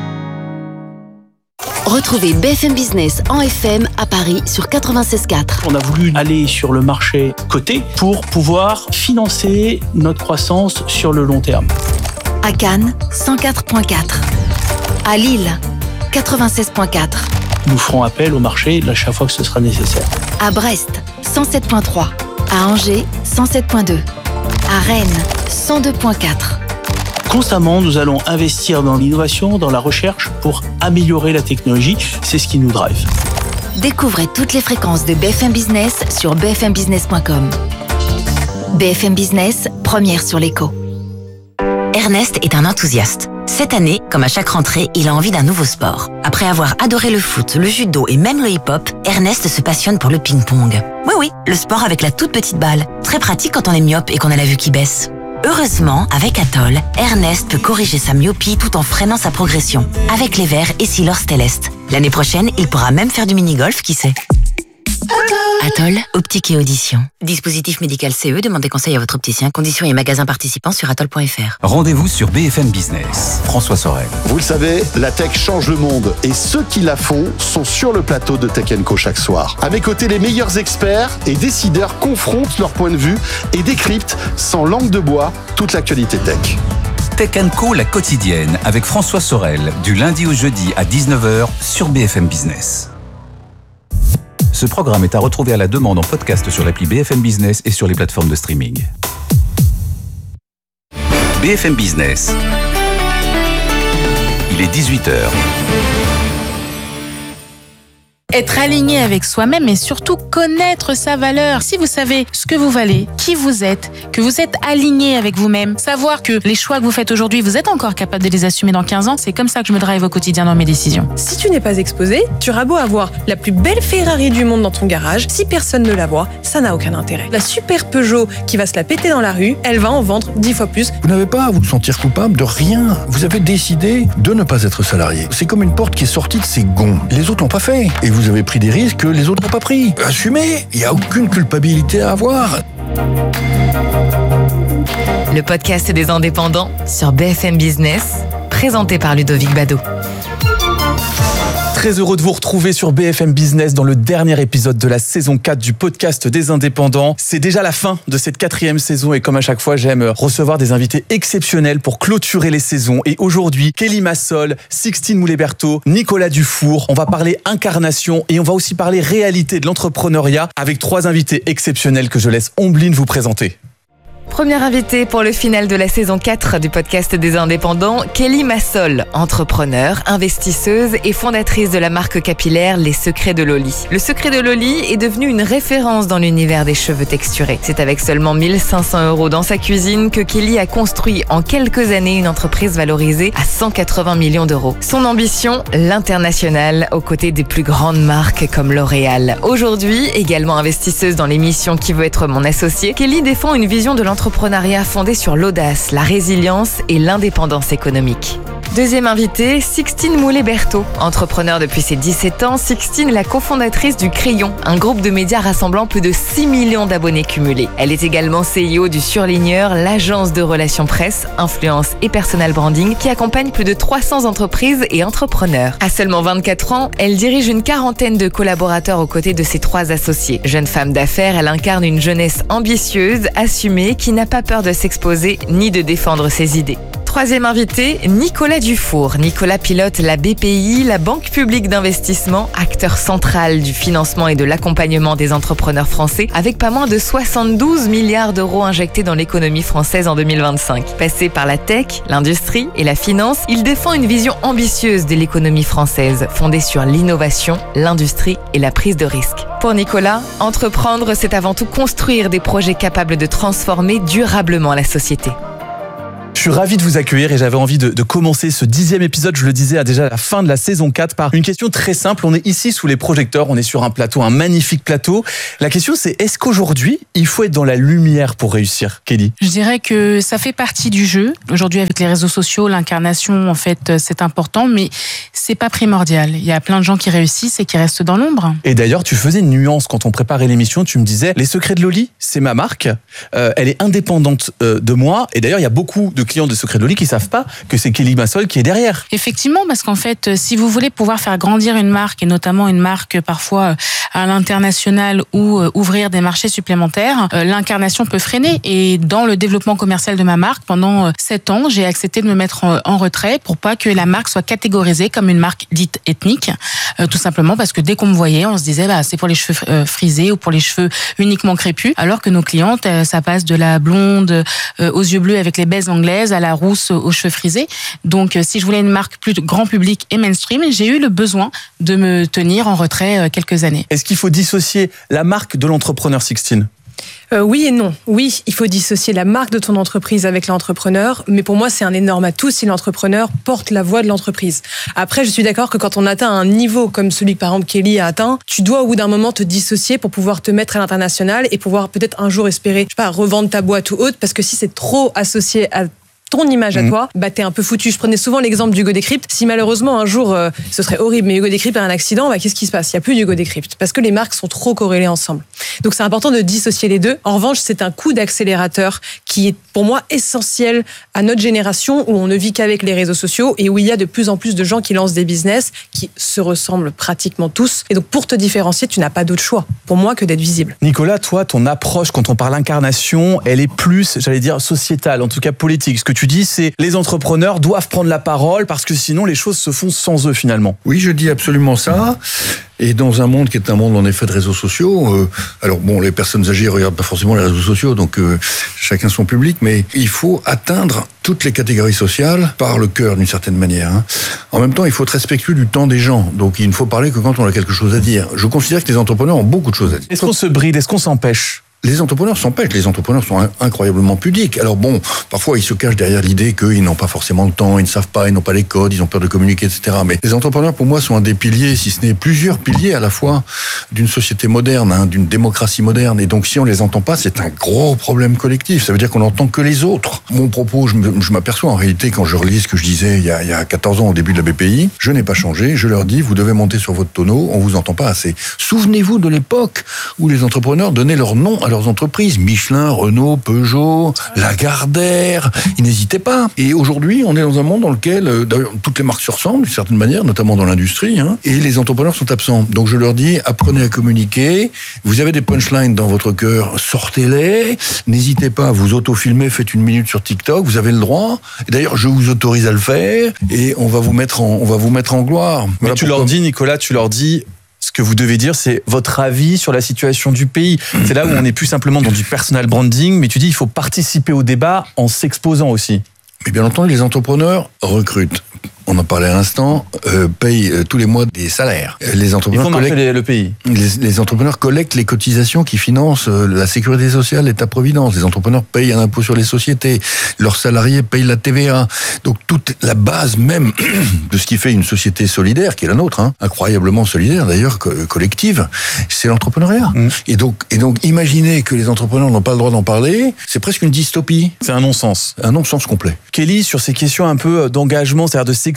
Retrouvez B F M Business en F M à Paris sur quatre-vingt-seize quatre. On a voulu aller sur le marché coté pour pouvoir financer notre croissance sur le long terme. À Cannes, cent quatre virgule quatre. À Lille, quatre-vingt-seize virgule quatre. Nous ferons appel au marché à chaque fois que ce sera nécessaire. À Brest, cent sept virgule trois. À Angers, cent sept virgule deux. À Rennes, cent deux virgule quatre. Constamment, nous allons investir dans l'innovation, dans la recherche pour améliorer la technologie. C'est ce qui nous drive. Découvrez toutes les fréquences de B F M Business sur b f m business point com. B F M Business, première sur l'écho. Ernest est un enthousiaste. Cette année, comme à chaque rentrée, il a envie d'un nouveau sport. Après avoir adoré le foot, le judo et même le hip-hop, Ernest se passionne pour le ping-pong. Oui, oui, le sport avec la toute petite balle. Très pratique quand on est myope et qu'on a la vue qui baisse. Heureusement, avec Atoll, Ernest peut corriger sa myopie tout en freinant sa progression. Avec les verres et Silor Stellest. L'année prochaine, il pourra même faire du mini-golf, qui sait. Atoll, optique et audition. Dispositif médical C E, demandez conseil à votre opticien. Conditions et magasins participants sur atoll point f r. Rendez-vous sur B F M Business. François Sorel. Vous le savez, la tech change le monde et ceux qui la font sont sur le plateau de Tech and Co chaque soir. À mes côtés, les meilleurs experts et décideurs confrontent leur point de vue et décryptent sans langue de bois toute l'actualité tech. Tech and Co, la quotidienne, avec François Sorel, du lundi au jeudi à dix-neuf heures sur B F M Business. Ce programme est à retrouver à la demande en podcast sur l'appli B F M Business et sur les plateformes de streaming. B F M Business. Il est dix-huit heures. Être aligné avec soi-même et surtout connaître sa valeur. Si vous savez ce que vous valez, qui vous êtes, que vous êtes aligné avec vous-même, savoir que les choix que vous faites aujourd'hui, vous êtes encore capable de les assumer dans quinze ans, c'est comme ça que je me drive au quotidien dans mes décisions. Si tu n'es pas exposé, tu auras beau avoir la plus belle Ferrari du monde dans ton garage, si personne ne la voit, ça n'a aucun intérêt. La super Peugeot qui va se la péter dans la rue, elle va en vendre dix fois plus. Vous n'avez pas à vous sentir coupable de rien. Vous avez décidé de ne pas être salarié. C'est comme une porte qui est sortie de ses gonds. Les autres l'ont pas fait. Et vous avez pris des risques que les autres n'ont pas pris. Assumez, il n'y a aucune culpabilité à avoir. Le podcast des indépendants sur B F M Business, présenté par Ludovic Bado. Très heureux de vous retrouver sur B F M Business dans le dernier épisode de la saison quatre du podcast des indépendants. C'est déjà la fin de cette quatrième saison et comme à chaque fois, j'aime recevoir des invités exceptionnels pour clôturer les saisons. Et aujourd'hui, Kelly Massol, Sixtine Moulet-Berthaud, Nicolas Dufour. On va parler incarnation et on va aussi parler réalité de l'entrepreneuriat avec trois invités exceptionnels que je laisse Ombline vous présenter. Première invitée pour le final de la saison quatre du podcast des indépendants, Kelly Massol, entrepreneure, investisseuse et fondatrice de la marque capillaire Les Secrets de Loli. Le Secret de Loli est devenu une référence dans l'univers des cheveux texturés. C'est avec seulement mille cinq cents euros dans sa cuisine que Kelly a construit en quelques années une entreprise valorisée à cent quatre-vingts millions d'euros. Son ambition, l'international, aux côtés des plus grandes marques comme L'Oréal. Aujourd'hui, également investisseuse dans l'émission Qui veut être mon associé, Kelly défend une vision de l'entrepreneuriat Entrepreneuriat fondé sur l'audace, la résilience et l'indépendance économique. Deuxième invitée, Sixtine Moulet-Berthaud. Entrepreneur depuis ses dix-sept ans, Sixtine est la cofondatrice du Crayon, un groupe de médias rassemblant plus de six millions d'abonnés cumulés. Elle est également C E O du Surligneur, l'agence de relations presse, influence et personal branding qui accompagne plus de trois cents entreprises et entrepreneurs. À seulement vingt-quatre ans, elle dirige une quarantaine de collaborateurs aux côtés de ses trois associés. Jeune femme d'affaires, elle incarne une jeunesse ambitieuse, assumée, qui n'a pas peur de s'exposer ni de défendre ses idées. troisième invité, Nicolas Dufour. Nicolas pilote la B P I, la Banque publique d'investissement, acteur central du financement et de l'accompagnement des entrepreneurs français, avec pas moins de soixante-douze milliards d'euros injectés dans l'économie française en deux mille vingt-cinq. Passé par la tech, l'industrie et la finance, il défend une vision ambitieuse de l'économie française, fondée sur l'innovation, l'industrie et la prise de risque. Pour Nicolas, entreprendre, c'est avant tout construire des projets capables de transformer durablement la société. Je suis ravi de vous accueillir et j'avais envie de, de commencer ce dixième épisode, je le disais, à déjà la fin de la saison quatre par une question très simple. On est ici sous les projecteurs, on est sur un plateau, un magnifique plateau. La question c'est, est-ce qu'aujourd'hui, il faut être dans la lumière pour réussir, Kelly ? Je dirais que ça fait partie du jeu. Aujourd'hui, avec les réseaux sociaux, l'incarnation, en fait, c'est important, mais c'est pas primordial. Il y a plein de gens qui réussissent et qui restent dans l'ombre. Et d'ailleurs, tu faisais une nuance quand on préparait l'émission, tu me disais, les secrets de Loli, c'est ma marque, euh, elle est indépendante euh, de moi, et d'ailleurs, il y a beaucoup de clients de Secrets de Loli qui savent pas que c'est Kelly Massol qui est derrière. Effectivement, parce qu'en fait, si vous voulez pouvoir faire grandir une marque, et notamment une marque parfois à l'international ou ouvrir des marchés supplémentaires, l'incarnation peut freiner. Et dans le développement commercial de ma marque, pendant sept ans, j'ai accepté de me mettre en retrait pour pas que la marque soit catégorisée comme une marque dite ethnique, tout simplement parce que dès qu'on me voyait, on se disait bah c'est pour les cheveux frisés ou pour les cheveux uniquement crépus, alors que nos clientes, ça passe de la blonde aux yeux bleus avec les baies anglaises à la rousse aux cheveux frisés. Donc, si je voulais une marque plus grand public et mainstream, j'ai eu le besoin de me tenir en retrait quelques années. Est-ce qu'il faut dissocier la marque de l'entrepreneur, Sixtine ? Euh, oui et non. Oui, il faut dissocier la marque de ton entreprise avec l'entrepreneur, mais pour moi, c'est un énorme atout si l'entrepreneur porte la voix de l'entreprise. Après, je suis d'accord que quand on atteint un niveau comme celui que, par exemple, Kelly a atteint, tu dois au bout d'un moment te dissocier pour pouvoir te mettre à l'international et pouvoir peut-être un jour espérer, je sais pas, revendre ta boîte ou autre, parce que si c'est trop associé à ton image à toi, bah t'es un peu foutu. Je prenais souvent l'exemple d'Hugo Décrypte. Si malheureusement un jour, euh, ce serait horrible, mais Hugo Décrypte a un accident, bah qu'est-ce qui se passe ? Il n'y a plus d'Hugo Décrypte parce que les marques sont trop corrélées ensemble. Donc c'est important de dissocier les deux. En revanche, c'est un coup d'accélérateur qui est pour moi essentiel à notre génération où on ne vit qu'avec les réseaux sociaux et où il y a de plus en plus de gens qui lancent des business qui se ressemblent pratiquement tous. Et donc pour te différencier, tu n'as pas d'autre choix pour moi que d'être visible. Nicolas, toi, ton approche quand on parle incarnation, elle est plus, j'allais dire, sociétale, en tout cas politique. Ce que tu dis, c'est les entrepreneurs doivent prendre la parole parce que sinon les choses se font sans eux finalement. Oui, je dis absolument ça. Et dans un monde qui est un monde en effet de réseaux sociaux, euh, alors bon, les personnes âgées regardent pas forcément les réseaux sociaux, donc euh, chacun son public, mais il faut atteindre toutes les catégories sociales par le cœur d'une certaine manière. Hein. En même temps, il faut être respectueux du temps des gens, donc il ne faut parler que quand on a quelque chose à dire. Je considère que les entrepreneurs ont beaucoup de choses à dire. Est-ce qu'on se bride ? Est-ce qu'on s'empêche ? Les entrepreneurs s'empêchent, les entrepreneurs sont incroyablement pudiques. Alors bon, parfois ils se cachent derrière l'idée qu'ils n'ont pas forcément le temps, ils ne savent pas, ils n'ont pas les codes, ils ont peur de communiquer, et cetera. Mais les entrepreneurs, pour moi, sont un des piliers, si ce n'est plusieurs piliers à la fois, d'une société moderne, hein, d'une démocratie moderne. Et donc si on les entend pas, c'est un gros problème collectif. Ça veut dire qu'on n'entend que les autres. Mon propos, je, me, je m'aperçois en réalité, quand je relis ce que je disais il y, a, il y a quatorze ans au début de la B P I, je n'ai pas changé. Je leur dis, vous devez monter sur votre tonneau, on vous entend pas assez. Souvenez-vous de l'époque où les entrepreneurs donnaient leur nom à leurs entreprises. Michelin, Renault, Peugeot, Lagardère, ils n'hésitaient pas. Et aujourd'hui, on est dans un monde dans lequel, d'ailleurs, toutes les marques se ressemblent d'une certaine manière, notamment dans l'industrie, hein, et les entrepreneurs sont absents. Donc je leur dis, apprenez à communiquer, vous avez des punchlines dans votre cœur, sortez-les, n'hésitez pas à vous auto-filmer, faites une minute sur TikTok, vous avez le droit, et d'ailleurs je vous autorise à le faire, et on va vous mettre en, on va vous mettre en gloire. Mais voilà tu pourquoi. leur dis, Nicolas, tu leur dis... Ce que vous devez dire, c'est votre avis sur la situation du pays. C'est là où on n'est plus simplement dans du personal branding, mais tu dis il faut participer au débat en s'exposant aussi. Mais bien entendu, les entrepreneurs recrutent. On en parlait à l'instant, euh, payent euh, tous les mois des salaires. Les entrepreneurs Il faut marcher collectent, le pays. Les, les entrepreneurs collectent les cotisations qui financent euh, la sécurité sociale, l'État-providence. Les entrepreneurs payent un impôt sur les sociétés. Leurs salariés payent la T V A. Donc toute la base même de ce qui fait une société solidaire, qui est la nôtre, hein, incroyablement solidaire d'ailleurs, co- collective, c'est l'entrepreneuriat. Mmh. Et donc, et donc, imaginez que les entrepreneurs n'ont pas le droit d'en parler, c'est presque une dystopie. C'est un non-sens. Un non-sens complet. Kelly, sur ces questions un peu d'engagement, c'est-à-dire de s'exprimer,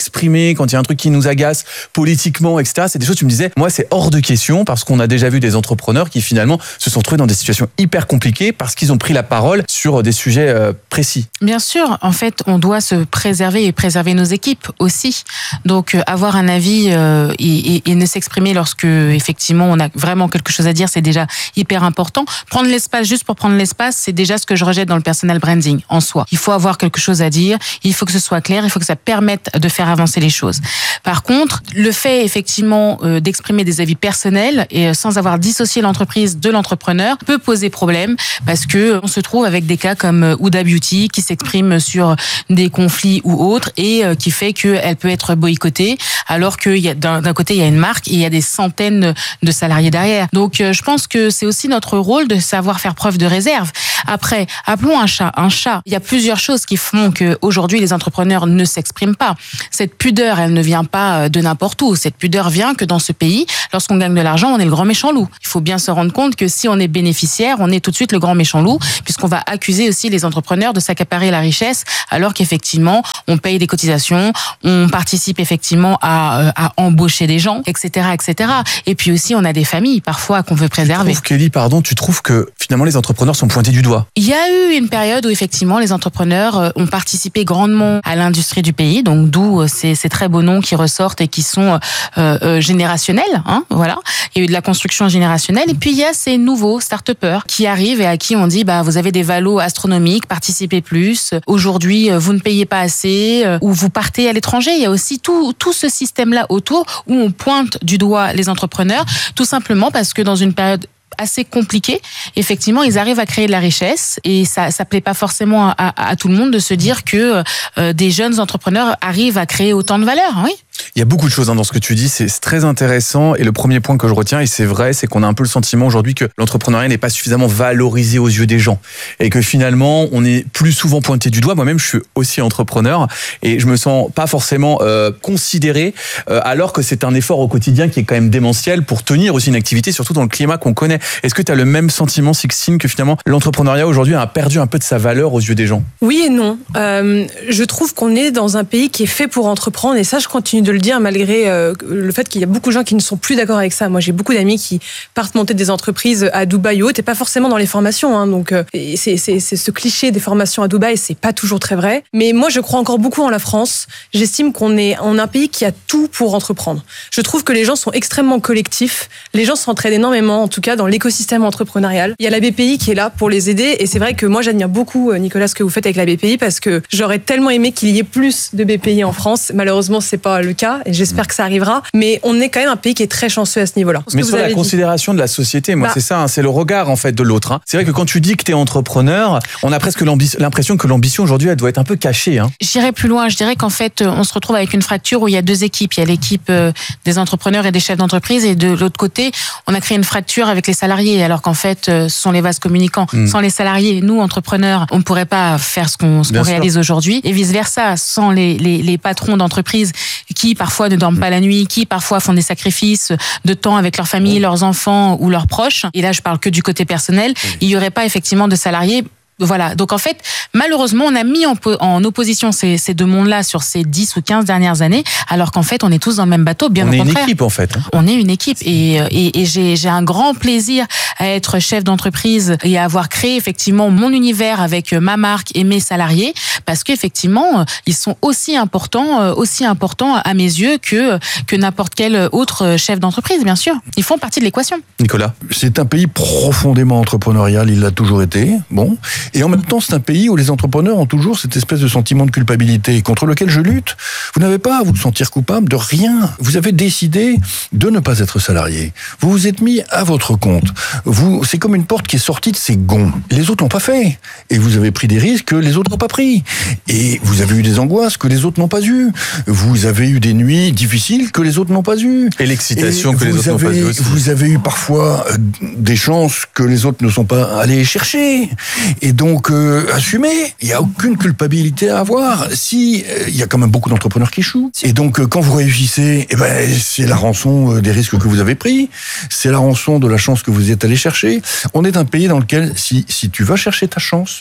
s'exprimer quand il y a un truc qui nous agace politiquement, et cetera. C'est des choses, tu me disais, moi, c'est hors de question parce qu'on a déjà vu des entrepreneurs qui finalement se sont trouvés dans des situations hyper compliquées parce qu'ils ont pris la parole sur des sujets euh, précis. Bien sûr, en fait, on doit se préserver et préserver nos équipes aussi. Donc, euh, avoir un avis euh, et, et, et ne s'exprimer lorsque, effectivement, on a vraiment quelque chose à dire, c'est déjà hyper important. Prendre l'espace juste pour prendre l'espace, c'est déjà ce que je rejette dans le personal branding en soi. Il faut avoir quelque chose à dire, il faut que ce soit clair, il faut que ça permette de faire avancer les choses. Par contre, le fait, effectivement, euh, d'exprimer des avis personnels et euh, sans avoir dissocié l'entreprise de l'entrepreneur peut poser problème parce que on se trouve avec des cas comme Huda Beauty qui s'exprime sur des conflits ou autres et euh, qui fait qu'elle peut être boycottée alors que y a, d'un, d'un côté il y a une marque et il y a des centaines de salariés derrière. Donc euh, je pense que c'est aussi notre rôle de savoir faire preuve de réserve. Après, appelons un chat un chat. Il y a plusieurs choses qui font que aujourd'hui les entrepreneurs ne s'expriment pas. Cette pudeur, elle ne vient pas de n'importe où. Cette pudeur vient que dans ce pays, lorsqu'on gagne de l'argent, on est le grand méchant loup. Il faut bien se rendre compte que si on est bénéficiaire, on est tout de suite le grand méchant loup, puisqu'on va accuser aussi les entrepreneurs de s'accaparer la richesse, alors qu'effectivement, on paye des cotisations, on participe effectivement à, à embaucher des gens, et cetera, et cetera. Et puis aussi, on a des familles parfois qu'on veut préserver. Tu trouves, Kelly, pardon, tu trouves que finalement les entrepreneurs sont pointés du doigt? Il y a eu une période où effectivement les entrepreneurs ont participé grandement à l'industrie du pays, donc d'où ces, ces très beaux noms qui ressortent et qui sont euh, euh, générationnels, hein, voilà. Il y a eu de la construction générationnelle et puis il y a ces nouveaux start-upers qui arrivent et à qui on dit bah vous avez des valos astronomiques, participez plus. Aujourd'hui, vous ne payez pas assez ou vous partez à l'étranger. Il y a aussi tout tout ce système-là autour où on pointe du doigt les entrepreneurs, tout simplement parce que dans une période assez compliqué. Effectivement, ils arrivent à créer de la richesse et ça ça plaît pas forcément à, à, à tout le monde de se dire que euh, des jeunes entrepreneurs arrivent à créer autant de valeur. Oui. Il y a beaucoup de choses hein, dans ce que tu dis, c'est, c'est très intéressant et le premier point que je retiens, et c'est vrai, c'est qu'on a un peu le sentiment aujourd'hui que l'entrepreneuriat n'est pas suffisamment valorisé aux yeux des gens et que finalement on est plus souvent pointé du doigt. Moi-même je suis aussi entrepreneur et je me sens pas forcément euh, considéré euh, alors que c'est un effort au quotidien qui est quand même démentiel pour tenir aussi une activité, surtout dans le climat qu'on connaît. Est-ce que tu as le même sentiment, Sixtine, que finalement l'entrepreneuriat aujourd'hui a perdu un peu de sa valeur aux yeux des gens? Oui et non. Euh, je trouve qu'on est dans un pays qui est fait pour entreprendre et ça je continue de le dire malgré euh, le fait qu'il y a beaucoup de gens qui ne sont plus d'accord avec ça. Moi, j'ai beaucoup d'amis qui partent monter des entreprises à Dubaï ou autre, et pas forcément dans les formations. Hein, donc, euh, c'est, c'est, c'est ce cliché des formations à Dubaï, c'est pas toujours très vrai. Mais moi, je crois encore beaucoup en la France. J'estime qu'on est on est un pays qui a tout pour entreprendre. Je trouve que les gens sont extrêmement collectifs. Les gens s'entraident énormément, en tout cas dans l'écosystème entrepreneurial. Il y a la B P I qui est là pour les aider, et c'est vrai que moi, j'admire beaucoup, Nicolas, ce que vous faites avec la B P I, parce que j'aurais tellement aimé qu'il y ait plus de B P I en France. Malheureusement, c'est pas le cas. Et j'espère que ça arrivera, mais on est quand même un pays qui est très chanceux à ce niveau-là. Mais sur la dit. considération de la société, moi bah, c'est ça, hein, c'est le regard en fait de l'autre. Hein. C'est vrai que quand tu dis que tu es entrepreneur, on a presque l'impression que l'ambition aujourd'hui, elle doit être un peu cachée. Hein. J'irais plus loin, je dirais qu'en fait, on se retrouve avec une fracture où il y a deux équipes. Il y a l'équipe des entrepreneurs et des chefs d'entreprise, et de l'autre côté, on a créé une fracture avec les salariés, alors qu'en fait, ce sont les vases communicants. Mmh. Sans les salariés, nous, entrepreneurs, on ne pourrait pas faire ce qu'on, ce qu'on réalise aujourd'hui, et vice-versa, sans les, les, les patrons d'entreprise qui parfois ne dorment pas la nuit, qui parfois font des sacrifices de temps avec leur famille, leurs enfants ou leurs proches. Et là, je parle que du côté personnel. Il n'y aurait pas effectivement de salariés. Voilà. Donc, en fait, malheureusement, on a mis en, en opposition ces, ces deux mondes-là sur ces dix ou quinze dernières années, alors qu'en fait, on est tous dans le même bateau, bien on au contraire. On est une équipe, en fait. Hein. On est une équipe. Et, et, et j'ai, j'ai un grand plaisir à être chef d'entreprise et à avoir créé, effectivement, mon univers avec ma marque et mes salariés, parce qu'effectivement, ils sont aussi importants, aussi importants à mes yeux que, que n'importe quel autre chef d'entreprise, bien sûr. Ils font partie de l'équation. Nicolas? C'est un pays profondément entrepreneurial, il l'a toujours été. Bon. Et en même temps, c'est un pays où les entrepreneurs ont toujours cette espèce de sentiment de culpabilité contre lequel je lutte. Vous n'avez pas à vous sentir coupable de rien. Vous avez décidé de ne pas être salarié. Vous vous êtes mis à votre compte. Vous, c'est comme une porte qui est sortie de ses gonds. Les autres l'ont pas fait. Et vous avez pris des risques que les autres n'ont pas pris. Et vous avez eu des angoisses que les autres n'ont pas eues. Vous avez eu des nuits difficiles que les autres n'ont pas eues. Et l'excitation Et que les autres avez, n'ont pas eues aussi. Vous avez eu parfois des chances que les autres ne sont pas allés chercher. Et donc, euh, assumer, il n'y a aucune culpabilité à avoir. Si, euh, il y a quand même beaucoup d'entrepreneurs qui échouent. Et donc, euh, quand vous réussissez, eh ben, c'est la rançon des risques que vous avez pris. C'est la rançon de la chance que vous êtes allé chercher. On est un pays dans lequel, si, si tu vas chercher ta chance,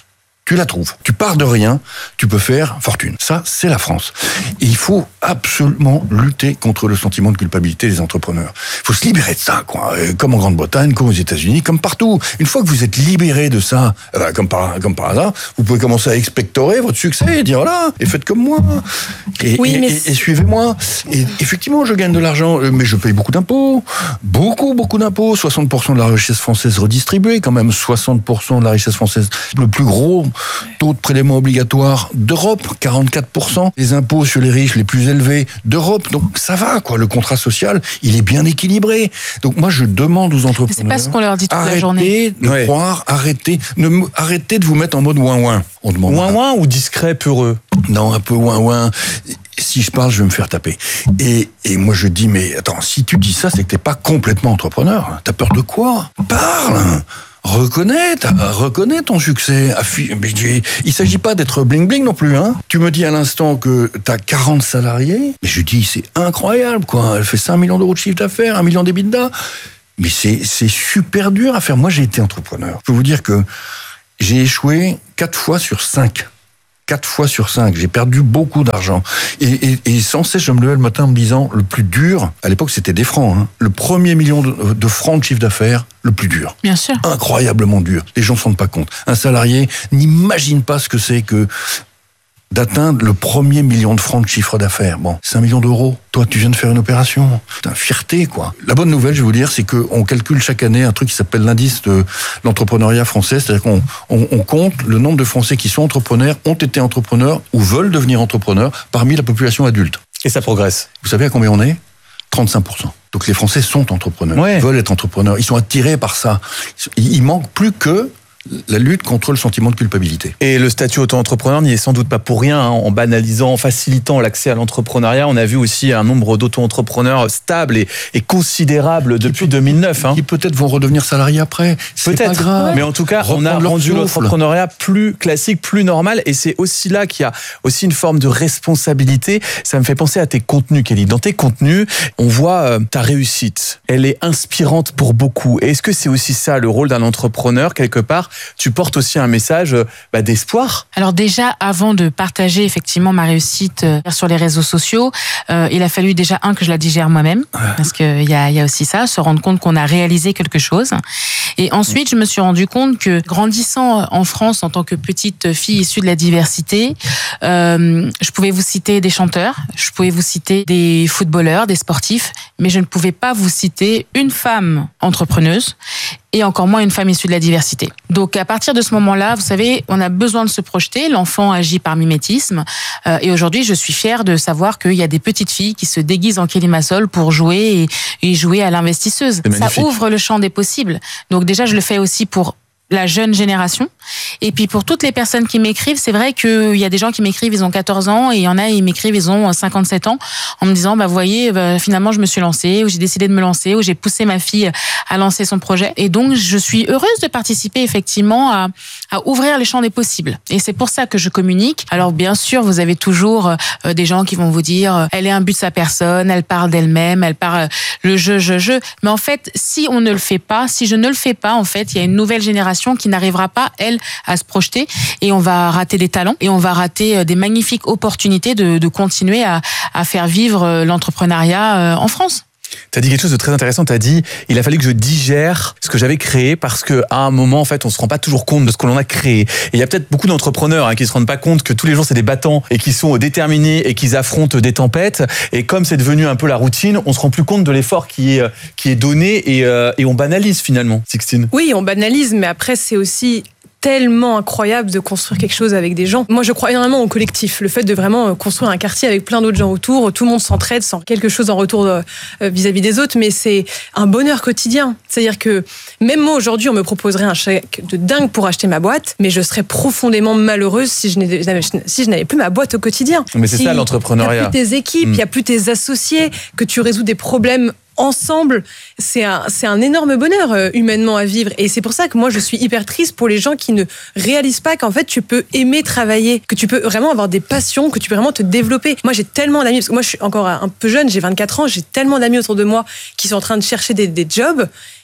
Tu la trouves. Tu pars de rien, tu peux faire fortune. Ça, c'est la France. Et il faut absolument lutter contre le sentiment de culpabilité des entrepreneurs. Il faut se libérer de ça, quoi. Comme en Grande-Bretagne, comme aux États-Unis, comme partout. Une fois que vous êtes libéré de ça, eh ben, comme par, comme par hasard, vous pouvez commencer à expectorer votre succès et dire, voilà, et faites comme moi. Et, oui, et, mais et, et suivez-moi. Et effectivement, je gagne de l'argent, mais je paye beaucoup d'impôts. Beaucoup, beaucoup d'impôts. soixante pour cent de la richesse française redistribuée, quand même. soixante pour cent de la richesse française. Le plus gros taux de prélèvement obligatoire d'Europe, quarante-quatre pour cent. Les impôts sur les riches les plus élevés d'Europe. Donc ça va, quoi. Le contrat social, il est bien équilibré. Donc moi, je demande aux entrepreneurs... C'est pas ce qu'on leur dit toute arrêtez la journée. de ouais. croire, arrêtez, ne, arrêtez de vous mettre en mode ouin-ouin. On demande ouin-ouin ou discret, peureux? Non, un peu ouin-ouin. Si je parle, je vais me faire taper. Et, et moi, je dis, mais attends, si tu dis ça, c'est que t'es pas complètement entrepreneur. T'as peur de quoi? Parle! Reconnais, reconnais ton succès. Il s'agit pas d'être bling bling non plus, hein. Tu me dis à l'instant que t'as quarante salariés. Mais je dis, c'est incroyable, quoi. Elle fait cinq millions d'euros de chiffre d'affaires, un million d'EBITDA. Mais c'est, c'est super dur à faire. Moi, j'ai été entrepreneur. Je peux vous dire que j'ai échoué quatre fois sur cinq. Quatre fois sur cinq. J'ai perdu beaucoup d'argent. Et, et, et sans cesse, je me levais le matin en me disant, le plus dur, à l'époque, c'était des francs, hein. Le premier million de, de francs de chiffre d'affaires, le plus dur. Bien sûr. Incroyablement dur. Les gens ne se rendent pas compte. Un salarié n'imagine pas ce que c'est que d'atteindre le premier million de francs de chiffre d'affaires. Bon, c'est un million d'euros. Toi, tu viens de faire une opération. C'est une fierté, quoi. La bonne nouvelle, je vais vous dire, c'est qu'on calcule chaque année un truc qui s'appelle l'indice de l'entrepreneuriat français. C'est-à-dire qu'on on, on compte le nombre de Français qui sont entrepreneurs, ont été entrepreneurs ou veulent devenir entrepreneurs parmi la population adulte. Et ça progresse. Vous savez à combien on est? trente-cinq pour cent. Donc les Français sont entrepreneurs. Ouais. Ils veulent être entrepreneurs. Ils sont attirés par ça. Il manque plus que la lutte contre le sentiment de culpabilité. Et le statut auto-entrepreneur n'y est sans doute pas pour rien, hein. En banalisant, en facilitant l'accès à l'entrepreneuriat, on a vu aussi un nombre d'auto-entrepreneurs stable et, et considérable depuis deux mille neuf. Hein. Qui peut-être vont redevenir salariés après. C'est peut-être, pas grave. Mais en tout cas, on a rendu l'entrepreneuriat plus classique, plus normal, et c'est aussi là qu'il y a aussi une forme de responsabilité. Ça me fait penser à tes contenus, Kelly. Dans tes contenus, on voit euh, ta réussite. Elle est inspirante pour beaucoup. Et est-ce que c'est aussi ça le rôle d'un entrepreneur quelque part? Tu portes aussi un message bah, d'espoir. Alors déjà, avant de partager effectivement ma réussite euh, sur les réseaux sociaux, euh, il a fallu déjà, un, que je la digère moi-même, parce qu'il y a, y a aussi ça, se rendre compte qu'on a réalisé quelque chose. Et ensuite, je me suis rendu compte que grandissant en France en tant que petite fille issue de la diversité, euh, je pouvais vous citer des chanteurs, je pouvais vous citer des footballeurs, des sportifs, mais je ne pouvais pas vous citer une femme entrepreneuse et encore moins une femme issue de la diversité. Donc à partir de ce moment-là, vous savez, on a besoin de se projeter, l'enfant agit par mimétisme, euh, et aujourd'hui je suis fière de savoir qu'il y a des petites filles qui se déguisent en Kelly Massol pour jouer et, et jouer à l'investisseuse. Ça ouvre le champ des possibles. Donc déjà je le fais aussi pour la jeune génération. Et puis pour toutes les personnes qui m'écrivent, c'est vrai qu'il y a des gens qui m'écrivent, ils ont quatorze ans, et il y en a, ils m'écrivent, ils ont cinquante-sept ans, en me disant, bah vous voyez, bah, finalement je me suis lancée, ou j'ai décidé de me lancer, ou j'ai poussé ma fille à lancer son projet. Et donc je suis heureuse de participer effectivement à, à ouvrir les champs des possibles. Et c'est pour ça que je communique. Alors bien sûr, vous avez toujours euh, des gens qui vont vous dire, euh, elle est un but de sa personne, elle parle d'elle-même, elle parle le jeu, je, je. Mais en fait, si on ne le fait pas, si je ne le fais pas, en fait, il y a une nouvelle génération qui n'arrivera pas, elle, à se projeter, et on va rater des talents, et on va rater des magnifiques opportunités de, de continuer à, à faire vivre l'entrepreneuriat en France. Tu as dit quelque chose de très intéressant, tu as dit il a fallu que je digère ce que j'avais créé parce qu'à un moment, en fait, on se rend pas toujours compte de ce que l'on a créé. Et il y a peut-être beaucoup d'entrepreneurs hein, qui se rendent pas compte que tous les jours, c'est des battants et qui sont déterminés et qui affrontent des tempêtes. Et comme c'est devenu un peu la routine, on se rend plus compte de l'effort qui est, qui est donné et, euh, et on banalise finalement, Sixtine. Oui, on banalise, mais après, c'est aussi tellement incroyable de construire quelque chose avec des gens. Moi, je crois énormément au collectif. Le fait de vraiment construire un quartier avec plein d'autres gens autour, tout le monde s'entraide sans quelque chose en retour de, euh, vis-à-vis des autres, mais c'est un bonheur quotidien. C'est-à-dire que même moi, aujourd'hui, on me proposerait un chèque de dingue pour acheter ma boîte, mais je serais profondément malheureuse si je n'avais, si je n'avais plus ma boîte au quotidien. Mais c'est si ça l'entrepreneuriat. Il n'y a plus tes équipes, il mmh. n'y a plus tes associés, que tu résous des problèmes ensemble, c'est un, c'est un énorme bonheur euh, humainement à vivre. Et c'est pour ça que moi, je suis hyper triste pour les gens qui ne réalisent pas qu'en fait, tu peux aimer travailler, que tu peux vraiment avoir des passions, que tu peux vraiment te développer. Moi, j'ai tellement d'amis, parce que moi, je suis encore un peu jeune, j'ai vingt-quatre ans, j'ai tellement d'amis autour de moi qui sont en train de chercher des, des jobs.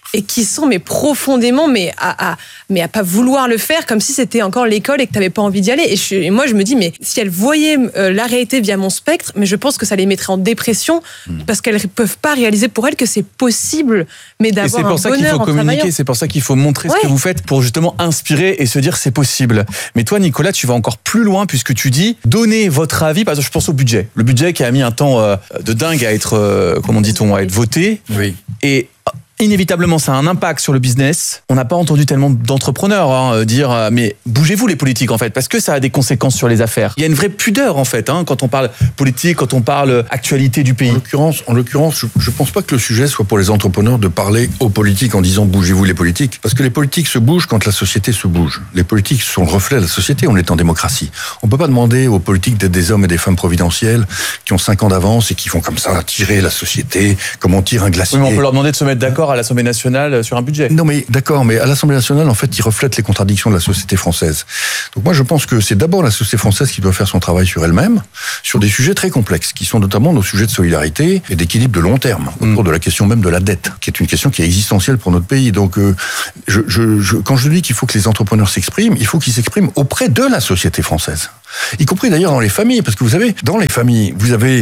et qui sont mais profondément mais à, à mais à pas vouloir le faire comme si c'était encore l'école et que t'avais pas envie d'y aller. Et, je, et moi je me dis mais si elles voyaient euh, la réalité via mon spectre, mais je pense que ça les mettrait en dépression mmh. parce qu'elles peuvent pas réaliser pour elles que c'est possible, mais d'avoir un bonheur en travaillant. Et c'est pour ça qu'il faut communiquer, c'est pour ça qu'il faut montrer ouais. ce que vous faites pour justement inspirer et se dire c'est possible. Mais toi Nicolas, tu vas encore plus loin puisque tu dis donnez votre avis. Par exemple, je pense au budget, le budget qui a mis un temps euh, de dingue à être, euh, comment dit-on, à être voté. Oui. Et inévitablement, ça a un impact sur le business. On n'a pas entendu tellement d'entrepreneurs hein, dire euh, mais bougez-vous les politiques en fait, parce que ça a des conséquences sur les affaires. Il y a une vraie pudeur en fait hein, quand on parle politique, quand on parle actualité du pays. En l'occurrence, en l'occurrence, je ne pense pas que le sujet soit pour les entrepreneurs de parler aux politiques en disant bougez-vous les politiques, parce que les politiques se bougent quand la société se bouge. Les politiques sont le reflet de la société. On est en démocratie. On ne peut pas demander aux politiques d'être des hommes et des femmes providentiels qui ont cinq ans d'avance et qui font comme ça tirer la société comme on tire un glacier. Oui, mais on peut leur demander de se mettre d'accord à l'Assemblée nationale sur un budget. Non mais d'accord, mais à l'Assemblée nationale, en fait, ils reflètent les contradictions de la société française. Donc moi, je pense que c'est d'abord la société française qui doit faire son travail sur elle-même, sur des sujets très complexes, qui sont notamment nos sujets de solidarité et d'équilibre de long terme, autour mmh. de la question même de la dette, qui est une question qui est existentielle pour notre pays. Donc, euh, je, je, je, quand je dis qu'il faut que les entrepreneurs s'expriment, il faut qu'ils s'expriment auprès de la société française, y compris d'ailleurs dans les familles, parce que vous savez, dans les familles, vous avez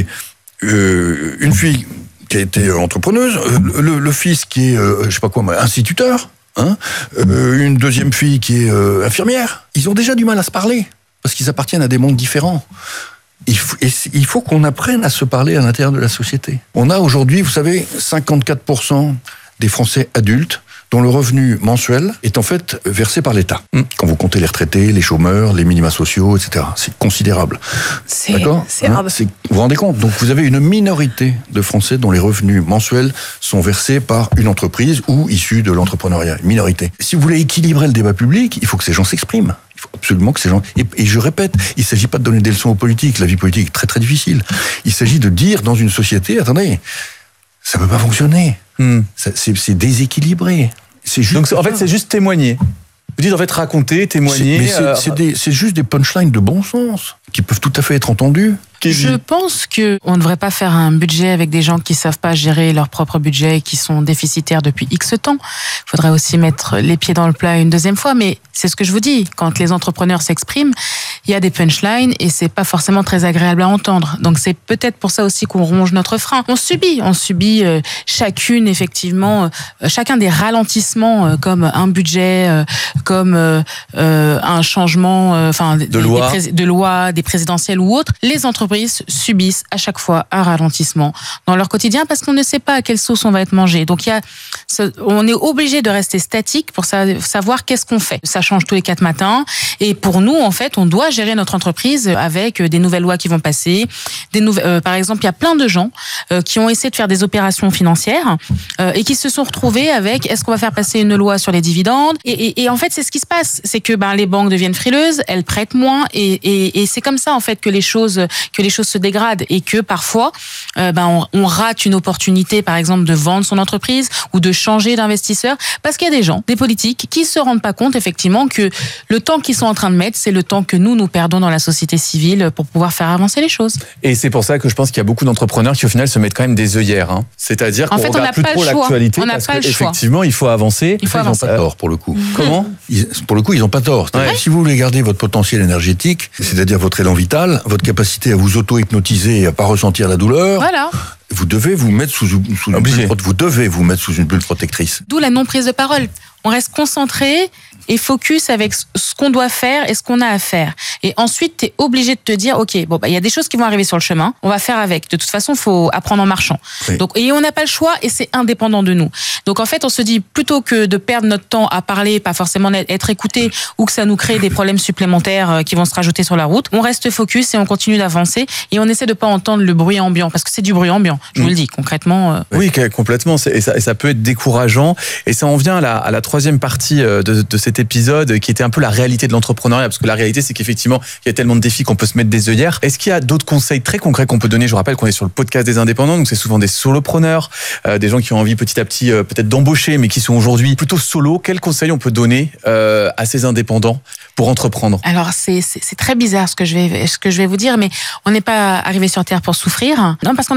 euh, une fille qui a été entrepreneuse, le, le fils qui est, euh, je sais pas quoi, instituteur, hein, euh, une deuxième fille qui est euh, infirmière. Ils ont déjà du mal à se parler, parce qu'ils appartiennent à des mondes différents. Il faut, il faut qu'on apprenne à se parler à l'intérieur de la société. On a aujourd'hui, vous savez, cinquante-quatre pour cent des Français adultes dont le revenu mensuel est en fait versé par l'État. Mmh. Quand vous comptez les retraités, les chômeurs, les minima sociaux, et cetera. C'est considérable. C'est, D'accord c'est, hein c'est Vous vous rendez compte? Donc vous avez une minorité de Français dont les revenus mensuels sont versés par une entreprise ou issus de l'entrepreneuriat. Une minorité. Si vous voulez équilibrer le débat public, il faut que ces gens s'expriment. Il faut absolument que ces gens... Et, et je répète, il ne s'agit pas de donner des leçons aux politiques. La vie politique est très très difficile. Il s'agit de dire dans une société, attendez, ça ne peut pas fonctionner. Mmh. Ça, c'est, c'est déséquilibré. C'est juste Donc en fait, c'est juste témoigner. Vous dites en fait raconter, témoigner. C'est, mais c'est, euh... c'est, des, c'est juste des punchlines de bon sens qui peuvent tout à fait être entendues. Je pense que on ne devrait pas faire un budget avec des gens qui savent pas gérer leur propre budget et qui sont déficitaires depuis X temps. Il faudrait aussi mettre les pieds dans le plat une deuxième fois, mais c'est ce que je vous dis. Quand les entrepreneurs s'expriment, il y a des punchlines et c'est pas forcément très agréable à entendre. Donc c'est peut-être pour ça aussi qu'on ronge notre frein. On subit, on subit euh, chacune effectivement, euh, chacun des ralentissements euh, comme un budget, euh, comme euh, euh, un changement, enfin euh, de loi, des, de loi, des présidentielles ou autres. Les entreprises subissent à chaque fois un ralentissement dans leur quotidien parce qu'on ne sait pas à quelle sauce on va être mangé. Donc il y a, on est obligé de rester statique pour savoir qu'est-ce qu'on fait. Ça change tous les quatre matins et pour nous en fait on doit gérer notre entreprise avec des nouvelles lois qui vont passer. Des nouvelles, euh, par exemple, il y a plein de gens euh, qui ont essayé de faire des opérations financières euh, et qui se sont retrouvés avec est-ce qu'on va faire passer une loi sur les dividendes et, et, et en fait c'est ce qui se passe, c'est que ben les banques deviennent frileuses, elles prêtent moins et, et, et c'est comme ça en fait que les choses que les choses se dégradent et que parfois euh, ben on, on rate une opportunité par exemple de vendre son entreprise ou de changer d'investisseur parce qu'il y a des gens, des politiques qui se rendent pas compte effectivement que le temps qu'ils sont en train de mettre c'est le temps que nous nous perdons dans la société civile pour pouvoir faire avancer les choses. Et c'est pour ça que je pense qu'il y a beaucoup d'entrepreneurs qui au final se mettent quand même des œillères, hein. C'est-à-dire qu'on en fait, regarde plus trop l'actualité parce qu'effectivement il faut avancer. Il faut ils avancer. n'ont pas tort pour le coup. Mmh. Comment ils, Pour le coup ils n'ont pas tort. Ouais. Si vous voulez garder votre potentiel énergétique, c'est-à-dire votre élan vital, votre capacité à vous auto-hypnotiser et à pas ressentir la douleur. Voilà. Vous devez vous mettre sous, sous une bulle, vous devez vous mettre sous une bulle protectrice. D'où la non prise de parole. On reste concentré et focus avec ce qu'on doit faire et ce qu'on a à faire. Et ensuite, tu es obligé de te dire, OK, bon, bah, il y a des choses qui vont arriver sur le chemin, on va faire avec. De toute façon, il faut apprendre en marchant. Oui. Donc, et on n'a pas le choix et c'est indépendant de nous. Donc, en fait, on se dit, plutôt que de perdre notre temps à parler, pas forcément être écouté ou que ça nous crée des problèmes supplémentaires qui vont se rajouter sur la route, on reste focus et on continue d'avancer et on essaie de pas entendre le bruit ambiant parce que c'est du bruit ambiant. Je vous mmh. le dis, concrètement. Euh... Oui, complètement. Et ça, et ça peut être décourageant. Et ça en vient à la, à la troisième partie de, de cet épisode qui était un peu la réalité de l'entrepreneuriat, parce que la réalité c'est qu'effectivement il y a tellement de défis qu'on peut se mettre des œillères. Est-ce qu'il y a d'autres conseils très concrets qu'on peut donner? Je rappelle qu'on est sur le podcast des indépendants, donc c'est souvent des solopreneurs, euh, des gens qui ont envie petit à petit euh, peut-être d'embaucher mais qui sont aujourd'hui plutôt solo. Quels conseils on peut donner euh, à ces indépendants pour entreprendre? Alors c'est, c'est, c'est très bizarre ce que je vais ce que je vais vous dire, mais on n'est pas arrivé sur Terre pour souffrir. Non, parce qu'on a tendance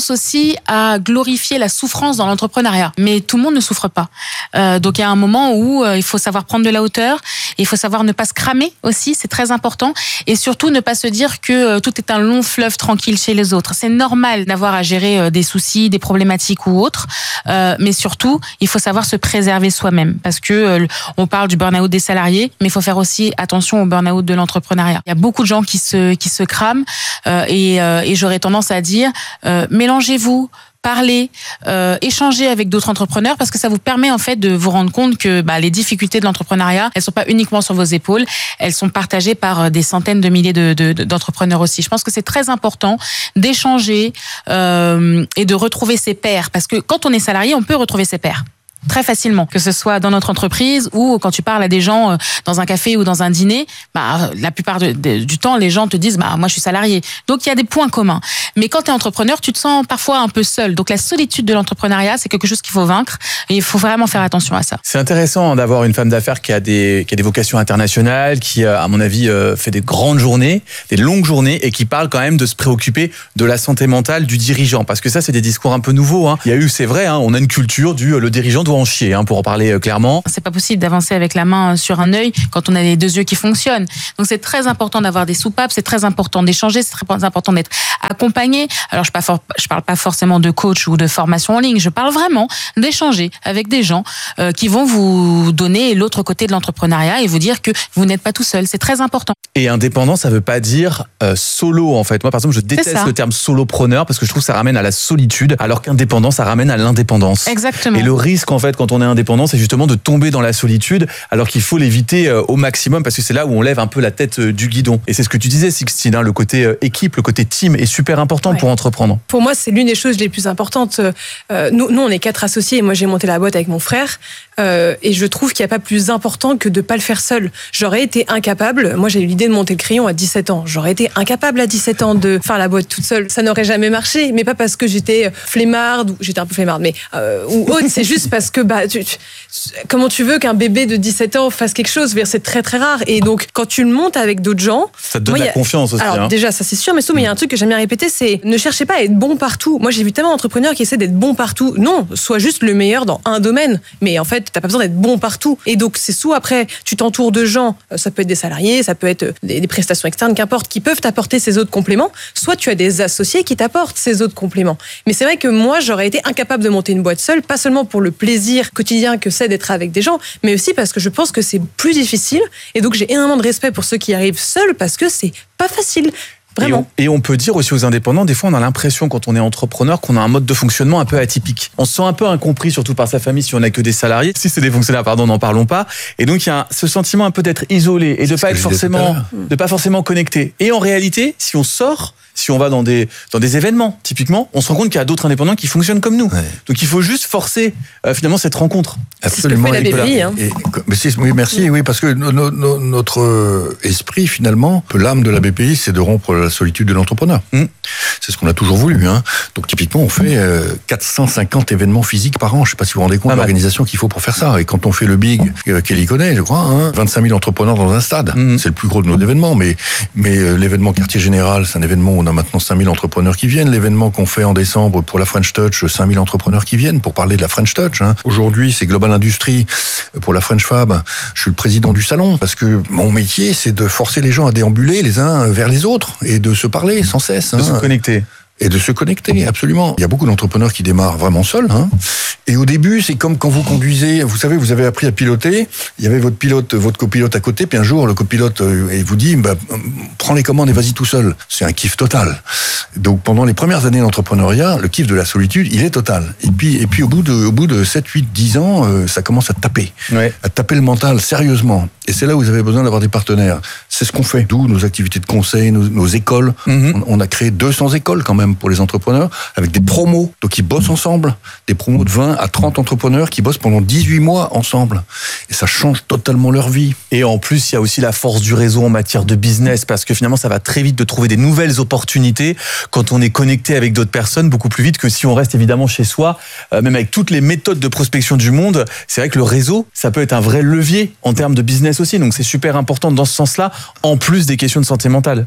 tendance aussi à glorifier la souffrance dans l'entrepreneuriat. Mais tout le monde ne souffre pas. Euh, donc il y a un moment où euh, il faut savoir prendre de la hauteur, il faut savoir ne pas se cramer aussi, c'est très important, et surtout ne pas se dire que euh, tout est un long fleuve tranquille chez les autres. C'est normal d'avoir à gérer euh, des soucis, des problématiques ou autres, euh, mais surtout il faut savoir se préserver soi-même, parce que euh, on parle du burn-out des salariés, mais il faut faire aussi attention au burn-out de l'entrepreneuriat. Il y a beaucoup de gens qui se qui se crament euh, et, euh, et j'aurais tendance à dire euh, mélangez-vous, parler, euh, échanger avec d'autres entrepreneurs, parce que ça vous permet en fait de vous rendre compte que bah, les difficultés de l'entrepreneuriat, elles sont pas uniquement sur vos épaules, elles sont partagées par des centaines de milliers de, de, d'entrepreneurs aussi. Je pense que c'est très important d'échanger euh, et de retrouver ses pairs, parce que quand on est salarié, on peut retrouver ses pairs très facilement, que ce soit dans notre entreprise ou quand tu parles à des gens dans un café ou dans un dîner, bah, la plupart de, de, du temps, les gens te disent bah, « moi je suis salarié ». Donc il y a des points communs. Mais quand tu es entrepreneur, tu te sens parfois un peu seul. Donc la solitude de l'entrepreneuriat, c'est quelque chose qu'il faut vaincre et il faut vraiment faire attention à ça. C'est intéressant d'avoir une femme d'affaires qui a des, qui a des vocations internationales, qui à mon avis fait des grandes journées, des longues journées, et qui parle quand même de se préoccuper de la santé mentale du dirigeant. Parce que ça, c'est des discours un peu nouveaux. Hein. Il y a eu, c'est vrai, hein, on a une culture du le dirigeant doit en chier, hein, pour en parler clairement. C'est pas possible d'avancer avec la main sur un œil quand on a les deux yeux qui fonctionnent. Donc c'est très important d'avoir des soupapes, c'est très important d'échanger, c'est très important d'être accompagné. Alors je parle, for- je parle pas forcément de coach ou de formation en ligne, je parle vraiment d'échanger avec des gens euh, qui vont vous donner l'autre côté de l'entrepreneuriat et vous dire que vous n'êtes pas tout seul. C'est très important. Et indépendant, ça veut pas dire euh, solo en fait. Moi par exemple, je déteste le terme solopreneur parce que je trouve que ça ramène à la solitude, alors qu'indépendant, ça ramène à l'indépendance. Exactement. Et le risque en fait quand on est indépendant, c'est justement de tomber dans la solitude, alors qu'il faut l'éviter euh, au maximum, parce que c'est là où on lève un peu la tête euh, du guidon. Et c'est ce que tu disais, Sixtine, hein, le côté euh, équipe, le côté team est super important, ouais, pour entreprendre. Pour moi, c'est l'une des choses les plus importantes. Euh, nous, nous, on est quatre associés et moi, j'ai monté la boîte avec mon frère. Euh, et je trouve qu'il n'y a pas plus important que de ne pas le faire seul. J'aurais été incapable, moi j'ai eu l'idée de monter le crayon à dix-sept ans, j'aurais été incapable à dix-sept ans de faire la boîte toute seule. Ça n'aurait jamais marché, mais pas parce que j'étais flemmarde, ou j'étais un peu flemmarde, mais euh, ou autre, c'est juste parce que bah, tu, tu, comment tu veux qu'un bébé de dix-sept ans fasse quelque chose? C'est très très rare. Et donc quand tu le montes avec d'autres gens... Ça te donne moi, la a, confiance aussi. Alors hein. déjà, ça c'est sûr, mais il y a un truc que j'aime bien répéter, c'est ne cherchez pas à être bon partout. Moi j'ai vu tellement d'entrepreneurs qui essaient d'être bons partout. Non, sois juste le meilleur dans un domaine, mais en fait t'as pas besoin d'être bon partout. Et donc c'est soit après tu t'entoures de gens, ça peut être des salariés, ça peut être des, des prestations externes, qu'importe, qui peuvent t'apporter ces autres compléments, soit tu as des associés qui t'apportent ces autres compléments. Mais c'est vrai que moi j'aurais été incapable de monter une boîte seule, pas seulement pour le plaisir quotidien que c'est d'être avec des gens, mais aussi parce que je pense que c'est plus difficile, et donc j'ai énormément de respect pour ceux qui arrivent seuls, parce que c'est pas facile. Et on, et on peut dire aussi aux indépendants, des fois on a l'impression quand on est entrepreneur qu'on a un mode de fonctionnement un peu atypique. On se sent un peu incompris, surtout par sa famille si on n'a que des salariés. Si c'est des fonctionnaires, pardon, n'en parlons pas. Et donc il y a ce sentiment un peu d'être isolé et de pas être forcément, de pas forcément connecté. Et en réalité, si on sort, si on va dans des dans des événements, typiquement, on se rend compte qu'il y a d'autres indépendants qui fonctionnent comme nous. Ouais. Donc il faut juste forcer euh, finalement cette rencontre. Absolument. C'est ce que fait la B P I, hein. Et, mais c'est, oui, merci. Oui, parce que no, no, no, notre esprit finalement, l'âme de la B P I, c'est de rompre la solitude de l'entrepreneur. Mmh. C'est ce qu'on a toujours voulu. Hein. Donc typiquement, on fait euh, quatre cent cinquante événements physiques par an. Je ne sais pas si vous vous rendez compte de l'organisation qu'il faut pour faire ça. Et quand on fait le Big, euh, Kelly connaît, je crois, hein, vingt-cinq mille entrepreneurs dans un stade. Mmh. C'est le plus gros de nos événements. Mais, mais euh, l'événement Quartier Général, c'est un événement où on a maintenant cinq mille entrepreneurs qui viennent. L'événement qu'on fait en décembre pour la French Touch, cinq mille entrepreneurs qui viennent pour parler de la French Touch. Hein. Aujourd'hui, c'est Global Industrie pour la French Fab. Je suis le président du salon parce que mon métier, c'est de forcer les gens à déambuler les uns vers les autres et de se parler sans cesse. De hein. se connecter. Et de se connecter, absolument. Il y a beaucoup d'entrepreneurs qui démarrent vraiment seuls. Hein. Et au début, c'est comme quand vous conduisez, vous savez, vous avez appris à piloter, il y avait votre pilote, votre copilote à côté, puis un jour, le copilote euh, vous dit, bah, prends les commandes et vas-y tout seul. C'est un kiff total. Donc pendant les premières années d'entrepreneuriat, le kiff de la solitude, il est total. Et puis, et puis au bout de, au bout de sept, huit, dix ans, euh, ça commence à taper. Ouais. À taper le mental, sérieusement. Et c'est là où vous avez besoin d'avoir des partenaires. C'est ce qu'on fait. D'où nos activités de conseil, nos, nos écoles. Mm-hmm. On, on a créé deux cents écoles quand même pour les entrepreneurs, avec des promos. Donc ils bossent ensemble. Des promos de vingt à trente entrepreneurs qui bossent pendant dix-huit mois ensemble. Et ça change totalement leur vie. Et en plus, il y a aussi la force du réseau en matière de business, parce que finalement, ça va très vite de trouver des nouvelles opportunités quand on est connecté avec d'autres personnes, beaucoup plus vite que si on reste évidemment chez soi. Euh, même avec toutes les méthodes de prospection du monde, c'est vrai que le réseau, ça peut être un vrai levier en termes de business aussi. Donc c'est super important dans ce sens-là, en plus des questions de santé mentale.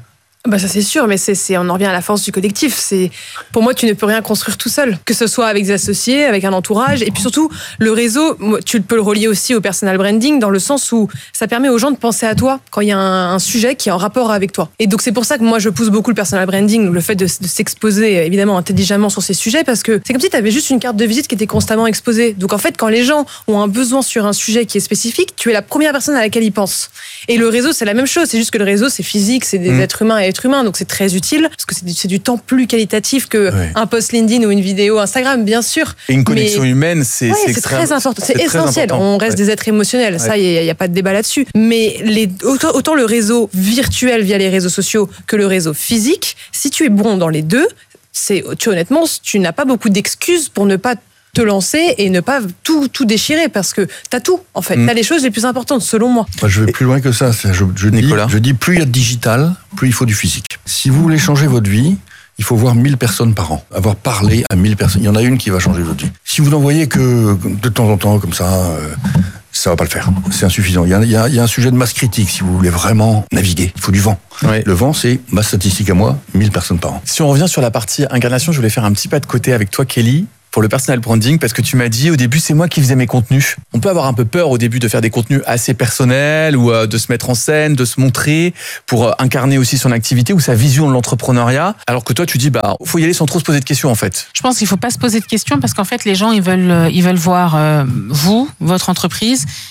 Bah ça c'est sûr, mais c'est, c'est, on en revient à la force du collectif. C'est, pour moi, tu ne peux rien construire tout seul, que ce soit avec des associés, avec un entourage, et puis surtout le réseau. Tu peux le relier aussi au personal branding dans le sens où ça permet aux gens de penser à toi quand il y a un, un sujet qui est en rapport avec toi. Et donc c'est pour ça que moi je pousse beaucoup le personal branding, le fait de, de s'exposer évidemment intelligemment sur ces sujets, parce que c'est comme si tu avais juste une carte de visite qui était constamment exposée. Donc en fait, quand les gens ont un besoin sur un sujet qui est spécifique, tu es la première personne à laquelle ils pensent. Et le réseau, c'est la même chose. C'est juste que le réseau, c'est physique, c'est des mmh. êtres humains et êtres humains, donc c'est très utile parce que c'est du, c'est du temps plus qualitatif que ouais. un post LinkedIn ou une vidéo Instagram, bien sûr. Et une connexion mais... humaine, c'est, ouais, c'est, c'est extrême, très important, c'est, c'est essentiel. Très On reste ouais. des êtres émotionnels, ouais. ça, il n'y a, a pas de débat là-dessus. Mais les, autant, autant le réseau virtuel via les réseaux sociaux que le réseau physique, si tu es bon dans les deux, c'est, tu, honnêtement, tu n'as pas beaucoup d'excuses pour ne pas te lancer et ne pas tout, tout déchirer parce que t'as tout, en fait. Mmh. T'as les choses les plus importantes, selon moi. Moi, je vais plus loin que ça. Je, je, dis, je dis, plus il y a de digital, plus il faut du physique. Si vous voulez changer votre vie, il faut voir mille personnes par an. Avoir parlé à mille personnes. Il y en a une qui va changer votre vie. Si vous n'en voyez que de temps en temps, comme ça, euh, ça va pas le faire. C'est insuffisant. Il y a, il y a, il y a un sujet de masse critique, si vous voulez vraiment naviguer. Il faut du vent. Ouais. Le vent, c'est ma statistique à moi, mille personnes par an. Si on revient sur la partie incarnation, je voulais faire un petit pas de côté avec toi, Kelly, pour le personal branding, parce que tu m'as dit au début c'est moi qui faisais mes contenus. On peut avoir un peu peur au début de faire des contenus assez personnels ou euh, de se mettre en scène, de se montrer pour euh, incarner aussi son activité ou sa vision de l'entrepreneuriat. Alors que toi tu dis bah faut y aller sans trop se poser de questions en fait. Je pense qu'il faut pas se poser de questions parce qu'en fait les gens ils veulent ils veulent voir euh, vous, votre entreprise